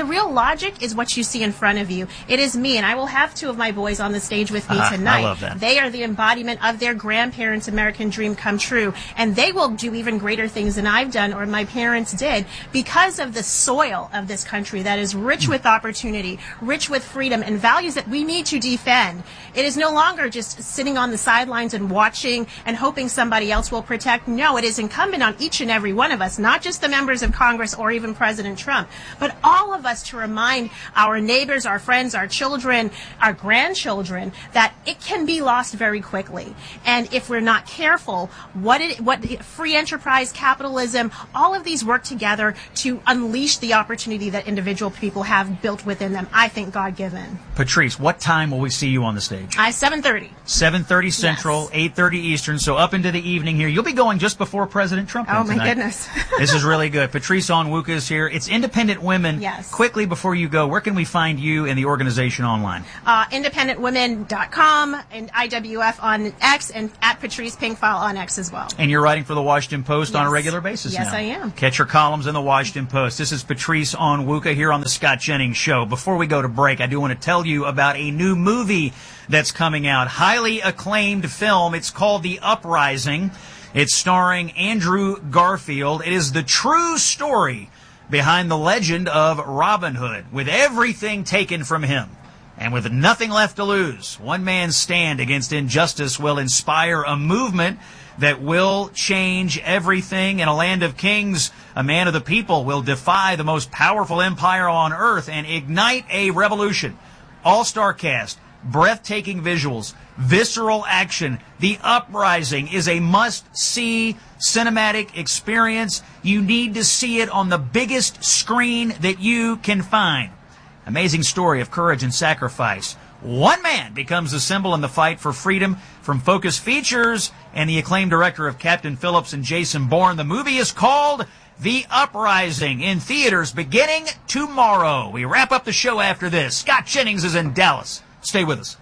[SPEAKER 1] real logic is what you see in front of you. It is me, and I will have two of my boys on the stage with me tonight.
[SPEAKER 2] I love that.
[SPEAKER 1] They are the embodiment of their grandparents' American dream come true, and they will do even greater things than I've done or my parents did because of the soil of this country that is rich with opportunity, rich with freedom, and values that we need to defend. It is no longer just sitting on the sidelines and watching and hoping somebody else will protect. No, it is incumbent on each and every one of us, not just the members of Congress or even President Trump, but all of us to remind our neighbors, our friends, our children, our grandchildren that it can be lost very quickly. And if we're not careful, what it, what free enterprise, capitalism, all of these work together to unleash the opportunity that individual people have built within them. I think God-given.
[SPEAKER 2] Patrice, what time will we see you on the stage?
[SPEAKER 1] I seven thirty.
[SPEAKER 2] seven thirty Central, yes. eight thirty Eastern, so up into the evening here. You'll be going just before President Trump.
[SPEAKER 1] Oh, my
[SPEAKER 2] tonight.
[SPEAKER 1] goodness.
[SPEAKER 2] This is really good. Patrice Onwuka is here. It's Independent Women.
[SPEAKER 1] Yes.
[SPEAKER 2] Quickly before you go, where can we find you and the organization online?
[SPEAKER 1] Uh, independent women dot com and I W F on X and at Patrice Pinkfile on X as well.
[SPEAKER 2] And you're writing for the Washington Post
[SPEAKER 1] yes.
[SPEAKER 2] on a regular basis
[SPEAKER 1] yes,
[SPEAKER 2] now.
[SPEAKER 1] Yes, I am.
[SPEAKER 2] Catch your columns in the Washington Post. This is Patrice Onwuka here on the Scott Jennings Show. Before we go to break, I do want to tell you about a new movie that's coming out. Highly acclaimed film. It's called The Uprising. It's starring Andrew Garfield. It is the true story behind the legend of Robin Hood, with everything taken from him and with nothing left to lose. One man's stand against injustice will inspire a movement that will change everything. In a land of kings, a man of the people will defy the most powerful empire on earth and ignite a revolution. All-star cast, breathtaking visuals, visceral action. The Uprising is a must-see cinematic experience. You need to see it on the biggest screen that you can find. Amazing story of courage and sacrifice. One man becomes a symbol in the fight for freedom. From Focus Features and the acclaimed director of Captain Phillips and Jason Bourne, the movie is called The Uprising, in theaters beginning tomorrow. We wrap up the show after this. Scott Jennings is in Dallas. Stay with us.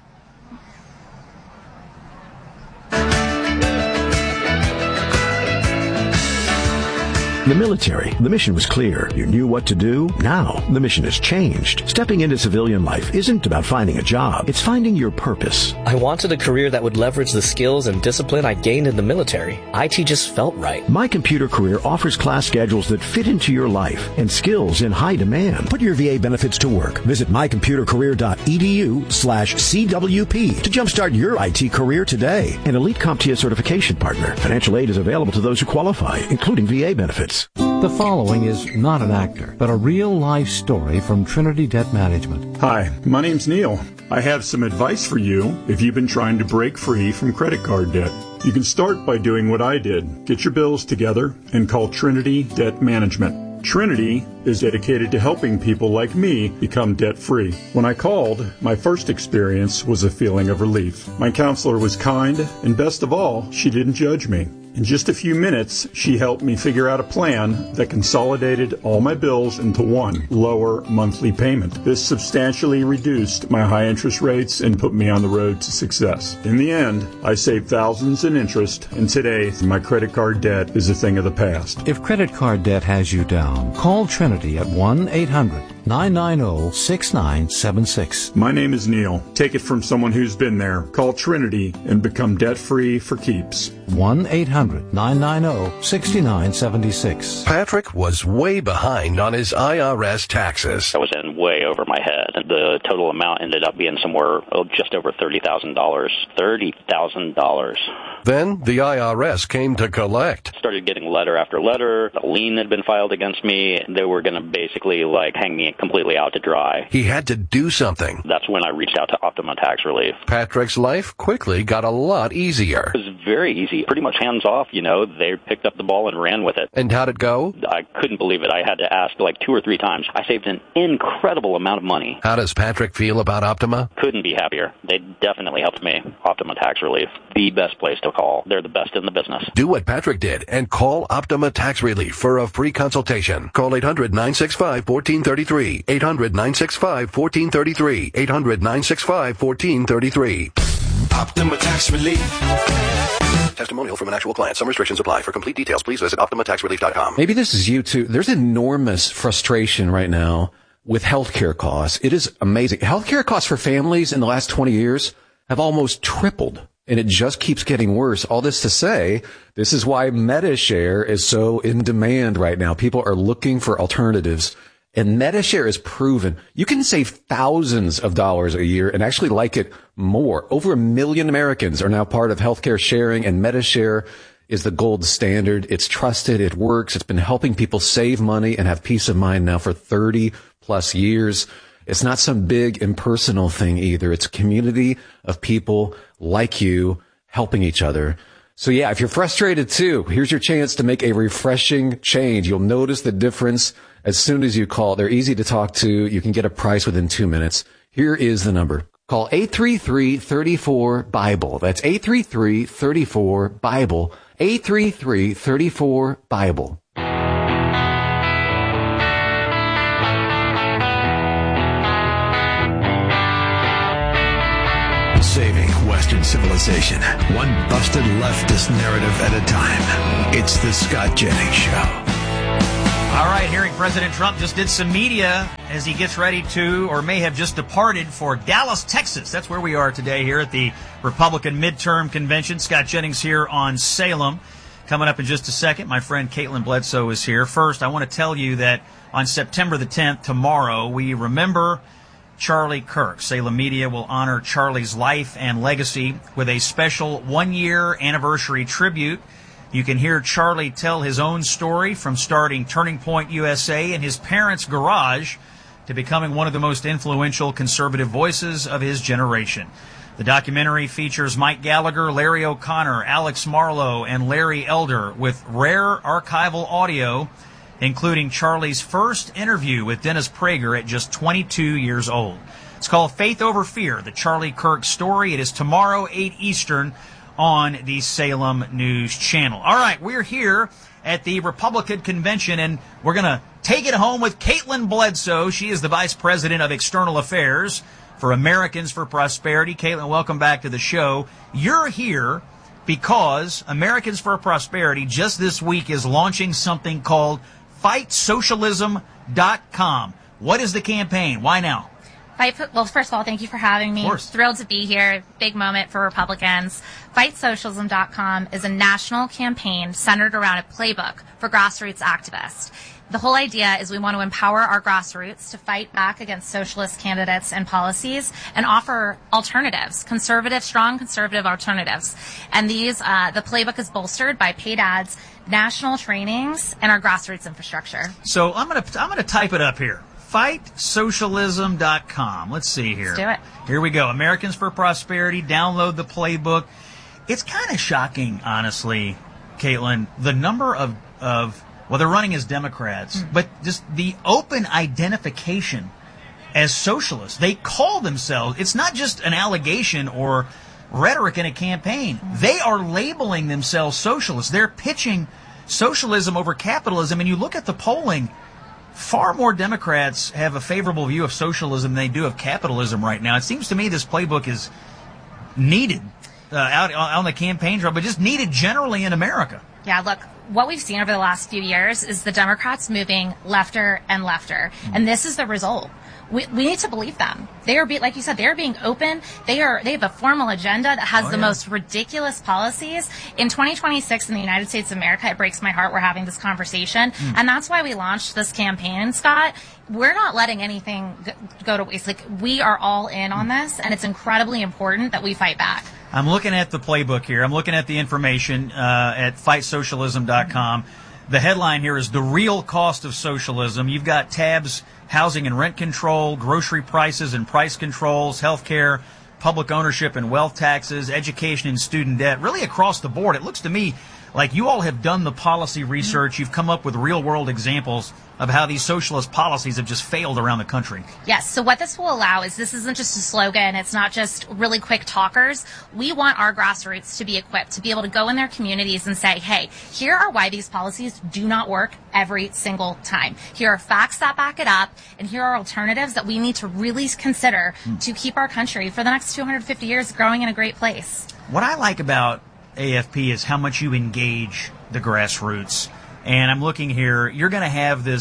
[SPEAKER 3] In the military, the mission was clear. You knew what to do. Now, the mission has changed. Stepping into civilian life isn't about finding a job. It's finding your purpose.
[SPEAKER 4] I wanted a career that would leverage the skills and discipline I gained in the military. I T just felt right.
[SPEAKER 3] My Computer Career offers class schedules that fit into your life and skills in high demand. Put your V A benefits to work. Visit my computer career dot e d u slash C W P to jumpstart your I T career today. An Elite CompTIA certification partner. Financial aid is available to those who qualify, including V A benefits.
[SPEAKER 5] The following is not an actor, but a real-life story from Trinity Debt Management.
[SPEAKER 6] Hi, my name's Neil. I have some advice for you if you've been trying to break free from credit card debt. You can start by doing what I did. Get your bills together and call Trinity Debt Management. Trinity is dedicated to helping people like me become debt-free. When I called, my first experience was a feeling of relief. My counselor was kind, and best of all, she didn't judge me. In just a few minutes, she helped me figure out a plan that consolidated all my bills into one lower monthly payment. This substantially reduced my high interest rates and put me on the road to success. In the end, I saved thousands in interest, and today, my credit card debt is a thing of the past.
[SPEAKER 5] If credit card debt has you down, call Trinity at one eight hundred nine nine zero six nine seven six.
[SPEAKER 6] My name is Neil. Take it from someone who's been there. Call Trinity and become debt-free for keeps.
[SPEAKER 5] one eight hundred nine nine zero six nine seven six.
[SPEAKER 7] Patrick was way behind on his I R S taxes.
[SPEAKER 8] I was in way over my head. The total amount ended up being somewhere oh, just over thirty thousand dollars. thirty thousand dollars.
[SPEAKER 7] Then the I R S came to collect.
[SPEAKER 8] Started getting letter after letter. A lien had been filed against me. They were going to basically like hang me completely out to dry.
[SPEAKER 7] He had to do something.
[SPEAKER 8] That's when I reached out to Optima Tax Relief.
[SPEAKER 7] Patrick's life quickly got a lot easier.
[SPEAKER 8] It was very easy. Pretty much hands off, you know. They picked up the ball and ran with it.
[SPEAKER 7] And how'd it go?
[SPEAKER 8] I couldn't believe it. I had to ask like two or three times. I saved an incredible amount of money.
[SPEAKER 7] How does Patrick feel about Optima?
[SPEAKER 8] Couldn't be happier. They definitely helped me. Optima Tax Relief. The best place to call. They're the best in the business.
[SPEAKER 7] Do what Patrick did and call Optima Tax Relief for a free consultation. Call eight hundred nine six five one four three three. eight hundred nine six five one four three three. eight hundred nine six five one four three three.
[SPEAKER 9] Optima Tax Relief.
[SPEAKER 7] Testimonial from an actual client. Some restrictions apply. For complete details, please visit optima tax relief dot com.
[SPEAKER 28] Maybe this is you too. There's enormous frustration right now
[SPEAKER 10] with healthcare costs. It is amazing. Healthcare costs for families in the last twenty years have almost tripled, and it just keeps getting worse. All this to say, this is why MediShare is so in demand right now. People are looking for alternatives, and MediShare is proven. You can save thousands of dollars a year and actually like it more. Over a million Americans are now part of healthcare sharing, and MediShare is the gold standard. It's trusted. It works. It's been helping people save money and have peace of mind now for thirty plus years. It's not some big impersonal thing either. It's a community of people like you helping each other. So yeah, if you're frustrated too, here's your chance to make a refreshing change. You'll notice the difference as soon as you call. They're easy to talk to. You can get a price within two minutes. Here is the number. Call eight three three, three four, BIBLE. That's eight three three, three four, BIBLE. eight three three, three four, BIBLE.
[SPEAKER 15] Saving Western civilization, one busted leftist narrative at a time. It's the Scott Jennings Show.
[SPEAKER 2] All right, hearing President Trump just did some media as he gets ready to, or may have just departed for Dallas, Texas. That's where we are today here at the Republican midterm convention. Scott Jennings here on Salem. Coming up in just a second, my friend Caitlin Bledsoe is here. First, I want to tell you that on September the tenth, tomorrow, we remember Charlie Kirk. Salem Media will honor Charlie's life and legacy with a special one-year anniversary tribute. You can hear Charlie tell his own story from starting Turning Point U S A in his parents' garage to becoming one of the most influential conservative voices of his generation. The documentary features Mike Gallagher, Larry O'Connor, Alex Marlowe, and Larry Elder with rare archival audio, including Charlie's first interview with Dennis Prager at just twenty-two years old. It's called Faith Over Fear, the Charlie Kirk story. It is tomorrow, eight Eastern, on the Salem News Channel. All right, we're here at the Republican Convention, and we're going to take it home with Caitlin Bledsoe. She is the Vice President of External Affairs for Americans for Prosperity. Caitlin, welcome back to the show. You're here because Americans for Prosperity just this week is launching something called fight socialism dot com. What is the campaign? Why now?
[SPEAKER 11] Fight, well, first of all, thank you for having me. Thrilled to be here. Big moment for Republicans. fight socialism dot com is a national campaign centered around a playbook for grassroots activists. The whole idea is we want to empower our grassroots to fight back against socialist candidates and policies and offer alternatives, conservative, strong conservative alternatives. And these, uh, the playbook is bolstered by paid ads, national trainings, and our grassroots infrastructure.
[SPEAKER 2] So I'm going to I'm going to type it up here. fight socialism dot com. Let's see here.
[SPEAKER 11] Let's do it.
[SPEAKER 2] Here we go. Americans for Prosperity. Download the playbook. It's kind of shocking, honestly, Caitlin, the number of, of well, they're running as Democrats, mm. but just the open identification as socialists. They call themselves, it's not just an allegation or rhetoric in a campaign. Mm. They are labeling themselves socialists. They're pitching socialism over capitalism, and you look at the polling, far more Democrats have a favorable view of socialism than they do of capitalism right now. It seems to me this playbook is needed uh, out on the campaign trail, but just needed generally in America.
[SPEAKER 11] Yeah, look, what we've seen over the last few years is the Democrats moving lefter and lefter, mm-hmm. and this is the result. We, we need to believe them. They are, be, like you said, they are being open. They are. They have a formal agenda that has oh, the yeah. most ridiculous policies. In twenty twenty-six in the United States of America, it breaks my heart we're having this conversation. Mm. And that's why we launched this campaign, Scott. We're not letting anything go to waste. Like, we are all in on this, and it's incredibly important that we fight back.
[SPEAKER 2] I'm looking at the playbook here. I'm looking at the information uh, at fight socialism dot com. Mm-hmm. The headline here is The Real Cost of Socialism. You've got tabs: housing and rent control, grocery prices and price controls, health care, public ownership and wealth taxes, education and student debt, really across the board. It looks to me like you all have done the policy research. You've come up with real-world examples of how these socialist policies have just failed around the country.
[SPEAKER 11] Yes, so what this will allow is this isn't just a slogan. It's not just really quick talkers. We want our grassroots to be equipped to be able to go in their communities and say, hey, here are why these policies do not work every single time. Here are facts that back it up, and here are alternatives that we need to really consider mm. to keep our country for the next two hundred fifty years growing in a great place.
[SPEAKER 2] What I like about A F P is how much you engage the grassroots. And I'm looking here, you're going to have this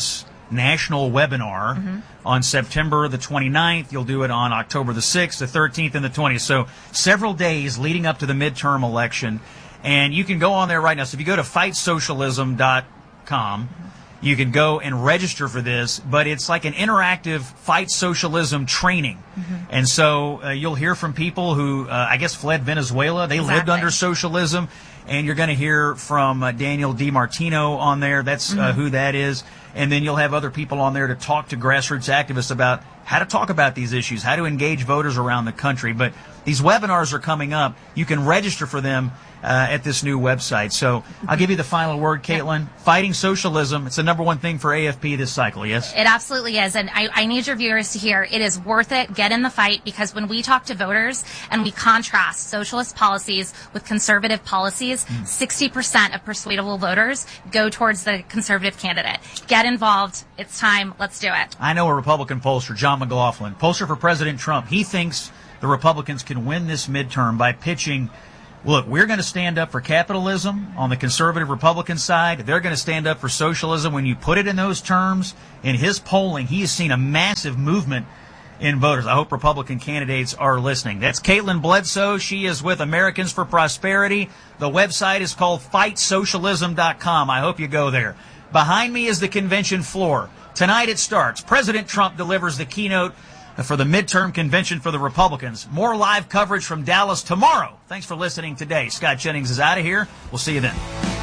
[SPEAKER 2] national webinar
[SPEAKER 11] Mm-hmm.
[SPEAKER 2] on September the twenty-ninth. You'll do it on October the sixth, the thirteenth, and the twentieth. So several days leading up to the midterm election. And you can go on there right now. So if you go to fight socialism dot com, you can go and register for this, but it's like an interactive fight socialism training.
[SPEAKER 11] Mm-hmm.
[SPEAKER 2] And so uh, you'll hear from people who, uh, I guess, fled Venezuela. They
[SPEAKER 11] Exactly.
[SPEAKER 2] lived under socialism. And you're going to hear from uh, Daniel DiMartino on there. That's uh,
[SPEAKER 11] Mm-hmm.
[SPEAKER 2] who that is. And then you'll have other people on there to talk to grassroots activists about how to talk about these issues, how to engage voters around the country. But these webinars are coming up. You can register for them uh, at this new website. So I'll give you the final word, Caitlin. Yeah. Fighting socialism. It's the number one thing for A F P this cycle, yes?
[SPEAKER 11] It absolutely is. And I, I need your viewers to hear it is worth it. Get in the fight, because when we talk to voters and we contrast socialist policies with conservative policies, mm. sixty percent of persuadable voters go towards the conservative candidate. Get involved. It's time. Let's do it.
[SPEAKER 2] I know a Republican pollster, John McLaughlin, pollster for President Trump. He thinks the Republicans can win this midterm by pitching, look, we're going to stand up for capitalism on the conservative Republican side. They're going to stand up for socialism. When you put it in those terms, in his polling, he has seen a massive movement in voters. I hope Republican candidates are listening. That's Caitlin Bledsoe. She is with Americans for Prosperity. The website is called fight socialism dot com. I hope you go there. Behind me is the convention floor. Tonight it starts. President Trump delivers the keynote for the midterm convention for the Republicans. More live coverage from Dallas tomorrow. Thanks for listening today. Scott Jennings is out of here. We'll see you then.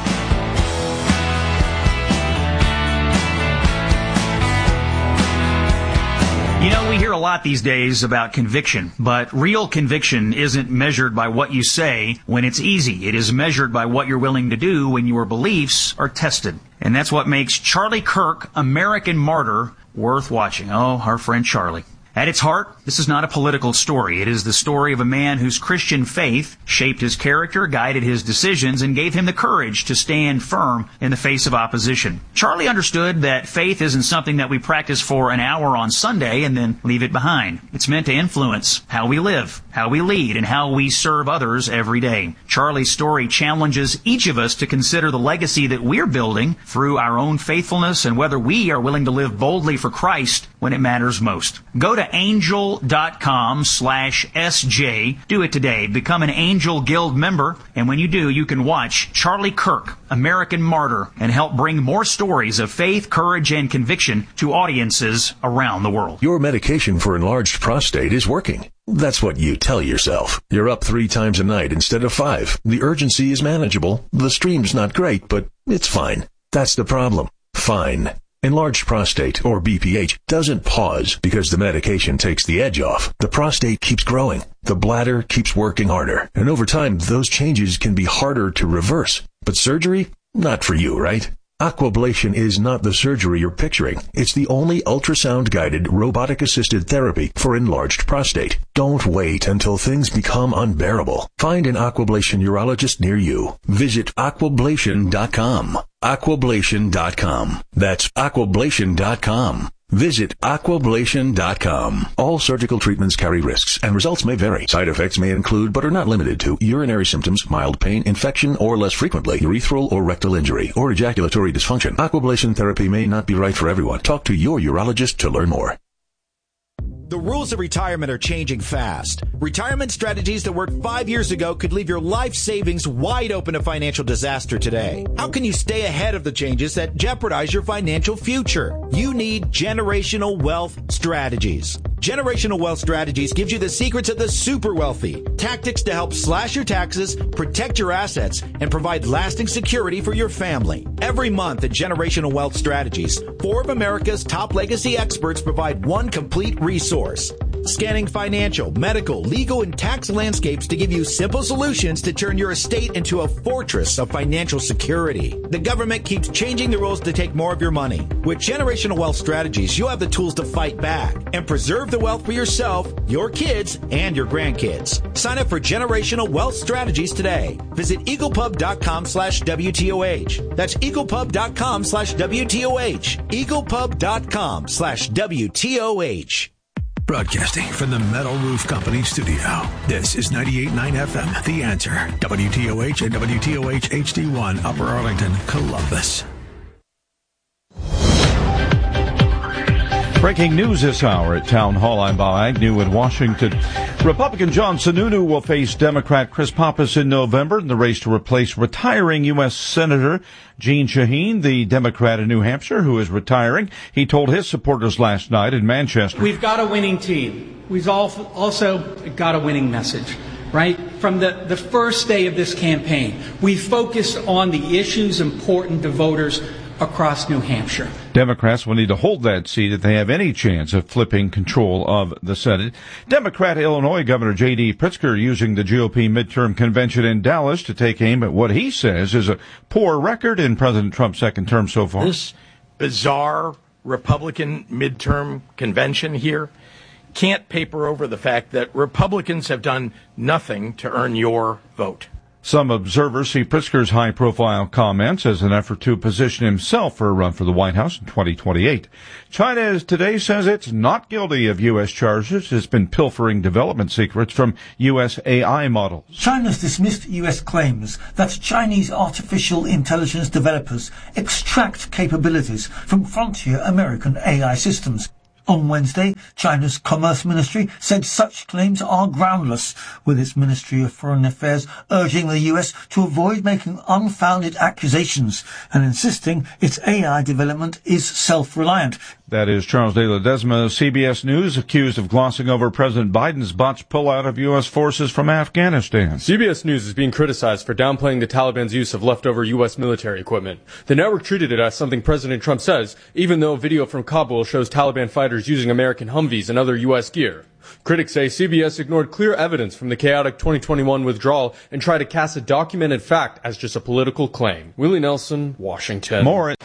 [SPEAKER 2] You know, we hear a lot these days about conviction, but real conviction isn't measured by what you say when it's easy. It is measured by what you're willing to do when your beliefs are tested. And that's what makes Charlie Kirk, American Martyr, worth watching. Oh, our friend Charlie. At its heart, this is not a political story. It is the story of a man whose Christian faith shaped his character, guided his decisions, and gave him the courage to stand firm in the face of opposition. Charlie understood that faith isn't something that we practice for an hour on Sunday and then leave it behind. It's meant to influence how we live, how we lead, and how we serve others every day. Charlie's story challenges each of us to consider the legacy that we're building through our own faithfulness and whether we are willing to live boldly for Christ when it matters most. Go to angel.com slash SJ. Do it today. Become an Angel Guild member. And when you do, you can watch Charlie Kirk, American Martyr, and help bring more stories of faith, courage, and conviction to audiences around the world.
[SPEAKER 3] Your medication for enlarged prostate is working. That's what you tell yourself. You're up three times a night instead of five. The urgency is manageable. The stream's not great, but it's fine. That's the problem. Fine. Enlarged prostate, or B P H, doesn't pause because the medication takes the edge off. The prostate keeps growing. The bladder keeps working harder. And over time, those changes can be harder to reverse. But surgery? Not for you, right? Aquablation is not the surgery you're picturing. It's the only ultrasound-guided, robotic-assisted therapy for enlarged prostate. Don't wait until things become unbearable. Find an Aquablation urologist near you. Visit aquablation dot com. aquablation dot com. That's aquablation dot com. Visit aquablation dot com. All surgical treatments carry risks, and results may vary. Side effects may include, but are not limited to, urinary symptoms, mild pain, infection, or less frequently, urethral or rectal injury, or ejaculatory dysfunction. Aquablation therapy may not be right for everyone. Talk to your urologist to learn more.
[SPEAKER 12] The rules of retirement are changing fast. Retirement strategies that worked five years ago could leave your life savings wide open to financial disaster today. How can you stay ahead of the changes that jeopardize your financial future? You need Generational Wealth Strategies. Generational Wealth Strategies gives you the secrets of the super wealthy, tactics to help slash your taxes, protect your assets, and provide lasting security for your family. Every month at Generational Wealth Strategies, four of America's top legacy experts provide one complete resource, scanning financial, medical, legal, and tax landscapes to give you simple solutions to turn your estate into a fortress of financial security. The government keeps changing the rules to take more of your money. With Generational Wealth Strategies, you have the tools to fight back and preserve the wealth for yourself, your kids, and your grandkids. Sign up for Generational Wealth Strategies today. Visit eaglepub.com slash WTOH. That's eaglepub.com slash WTOH. eaglepub.com slash WTOH.
[SPEAKER 15] Broadcasting from the Metal Roof Company studio. This is ninety-eight point nine F M, The Answer. W T O H and W T O H H D one, Upper Arlington, Columbus.
[SPEAKER 18] Breaking news this hour at Town Hall. I'm Bob Agnew in Washington. Republican John Sununu will face Democrat Chris Pappas in November in the race to replace retiring U S Senator Jeanne Shaheen, the Democrat in New Hampshire who is retiring. He told his supporters last night in Manchester.
[SPEAKER 13] We've got a winning team. We've also got a winning message. Right? From the, the first day of this campaign, we focused on the issues important to voters across New Hampshire.
[SPEAKER 18] Democrats will need to hold that seat if they have any chance of flipping control of the Senate. Democrat Illinois Governor J D Pritzker using the G O P midterm convention in Dallas to take aim at what he says is a poor record in President Trump's second term so far.
[SPEAKER 14] This bizarre Republican midterm convention here can't paper over the fact that Republicans have done nothing to earn your vote.
[SPEAKER 18] Some observers see Pritzker's high-profile comments as an effort to position himself for a run for the White House in twenty twenty-eight. China today says it's not guilty of U S charges. It's been pilfering development secrets from U S A I models.
[SPEAKER 17] China's dismissed U S claims that Chinese artificial intelligence developers extract capabilities from frontier American A I systems. On Wednesday, China's Commerce Ministry said such claims are groundless, with its Ministry of Foreign Affairs urging the U S to avoid making unfounded accusations and insisting its A I development is self-reliant.
[SPEAKER 18] That is Charles de Ledesma, C B S News, accused of glossing over President Biden's botched pullout of U S forces from Afghanistan.
[SPEAKER 19] C B S News is being criticized for downplaying the Taliban's use of leftover U S military equipment. The network treated it as something President Trump says, even though video from Kabul shows Taliban fighters using American Humvees and other U S gear. Critics say C B S ignored clear evidence from the chaotic twenty twenty-one withdrawal and tried to cast a documented fact as just a political claim. Willie Nelson, Washington.
[SPEAKER 18] More.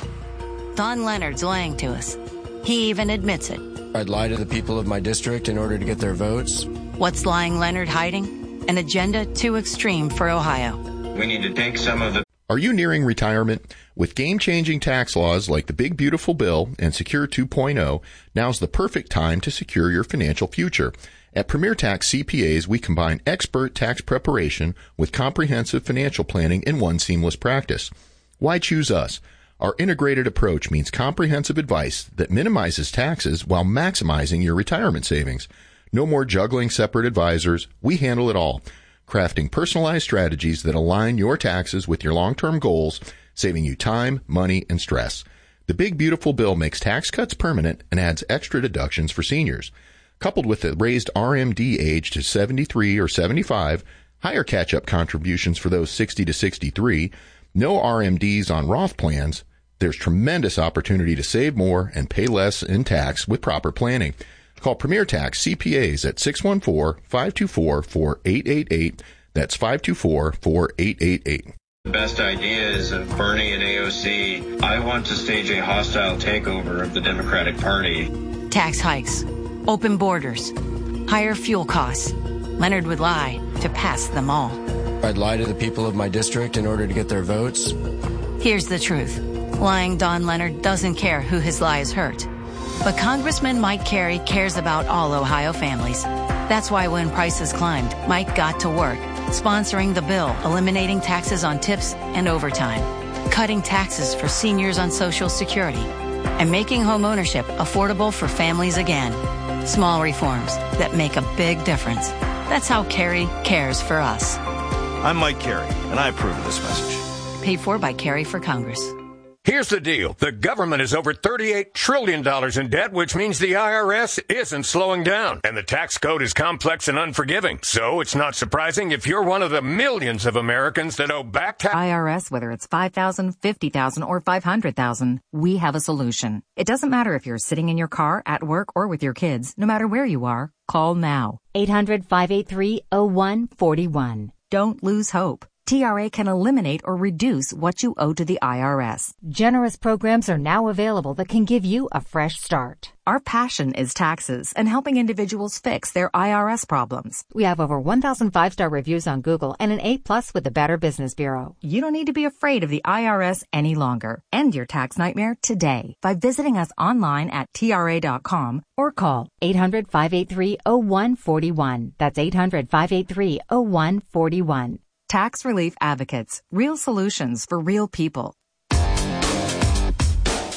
[SPEAKER 20] Don Leonard's lying to us. He even admits it.
[SPEAKER 21] I'd lie to the people of my district in order to get their votes.
[SPEAKER 20] What's lying Leonard hiding? An agenda too extreme for Ohio.
[SPEAKER 22] We need to take some of the...
[SPEAKER 28] Are you nearing retirement? With game-changing tax laws like the Big Beautiful Bill and Secure two point oh, now's the perfect time to secure your financial future. At Premier Tax C P As, we combine expert tax preparation with comprehensive financial planning in one seamless practice. Why choose us? Our integrated approach means comprehensive advice that minimizes taxes while maximizing your retirement savings. No more juggling separate advisors. We handle it all, crafting personalized strategies that align your taxes with your long-term goals, saving you time, money, and stress. The Big Beautiful Bill makes tax cuts permanent and adds extra deductions for seniors. Coupled with the raised R M D age to seventy-three or seventy-five, higher catch-up contributions for those sixty to sixty-three, no R M Ds on Roth plans, there's tremendous opportunity to save more and pay less in tax with proper planning. Call Premier Tax C P As at six one four, five two four, four eight eight eight. That's five two four, four eight eight eight.
[SPEAKER 22] The best ideas of Bernie and A O C. I want to stage a hostile takeover of the Democratic Party.
[SPEAKER 20] Tax hikes, open borders, higher fuel costs. Leonard would lie to pass them all.
[SPEAKER 21] I'd lie to the people of my district in order to get their votes.
[SPEAKER 20] Here's the truth. Lying Don Leonard doesn't care who his lies hurt. But Congressman Mike Carey cares about all Ohio families. That's why when prices climbed, Mike got to work, sponsoring the bill, eliminating taxes on tips and overtime, cutting taxes for seniors on Social Security, and making home ownership affordable for families again. Small reforms that make a big difference. That's how Carey cares for us.
[SPEAKER 29] I'm Mike Carey, and I approve of this message.
[SPEAKER 20] Paid for by Carey for Congress.
[SPEAKER 30] Here's the deal. The government is over thirty-eight trillion dollars in debt, which means the I R S isn't slowing down. And the tax code is complex and unforgiving. So it's not surprising if you're one of the millions of Americans that owe back tax.
[SPEAKER 31] I R S, whether it's five thousand dollars, fifty thousand dollars, or five hundred thousand dollars, we have a solution. It doesn't matter if you're sitting in your car, at work, or with your kids. No matter where you are, call now.
[SPEAKER 26] eight hundred, five eight three, oh one four one.
[SPEAKER 31] Don't lose hope. T R A can eliminate or reduce what you owe to the I R S.
[SPEAKER 26] Generous programs are now available that can give you a fresh start.
[SPEAKER 31] Our passion is taxes and helping individuals fix their I R S problems.
[SPEAKER 26] We have over one thousand five-star reviews on Google and an A plus with the Better Business Bureau.
[SPEAKER 31] You don't need to be afraid of the I R S any longer. End your tax nightmare today by visiting us online at T R A dot com
[SPEAKER 26] or call eight hundred, five eight three, oh one four one. That's eight hundred, five eight three, oh one four one.
[SPEAKER 31] Tax Relief Advocates. Real solutions for real people.
[SPEAKER 15] Weekday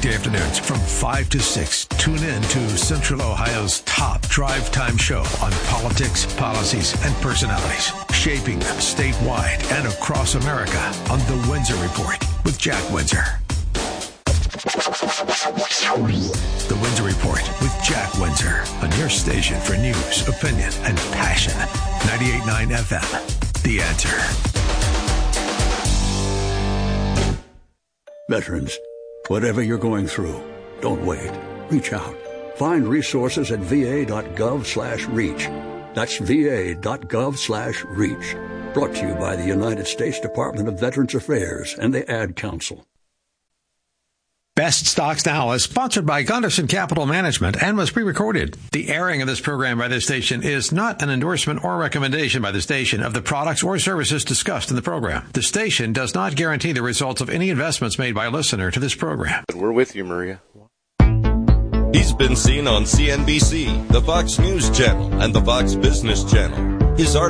[SPEAKER 15] weekday afternoons from five to six. Tune in to Central Ohio's top drive time show on politics, policies, and personalities, shaping them statewide and across America on The Windsor Report with Jack Windsor. The Windsor Report with Jack Windsor on your station for news, opinion, and passion. ninety-eight point nine F M. The Answer.
[SPEAKER 1] Veterans, whatever you're going through, don't wait. Reach out. Find resources at va.gov slash reach. That's va.gov slash reach. Brought to you by the United States Department of Veterans Affairs and the Ad Council.
[SPEAKER 4] Best Stocks Now is sponsored by Gunderson Capital Management and was pre-recorded. The airing of this program by this station is not an endorsement or recommendation by the station of the products or services discussed in the program. The station does not guarantee the results of any investments made by a listener to this program.
[SPEAKER 5] We're with you, Maria.
[SPEAKER 6] He's been seen on C N B C, the Fox News Channel, and the Fox Business Channel. His art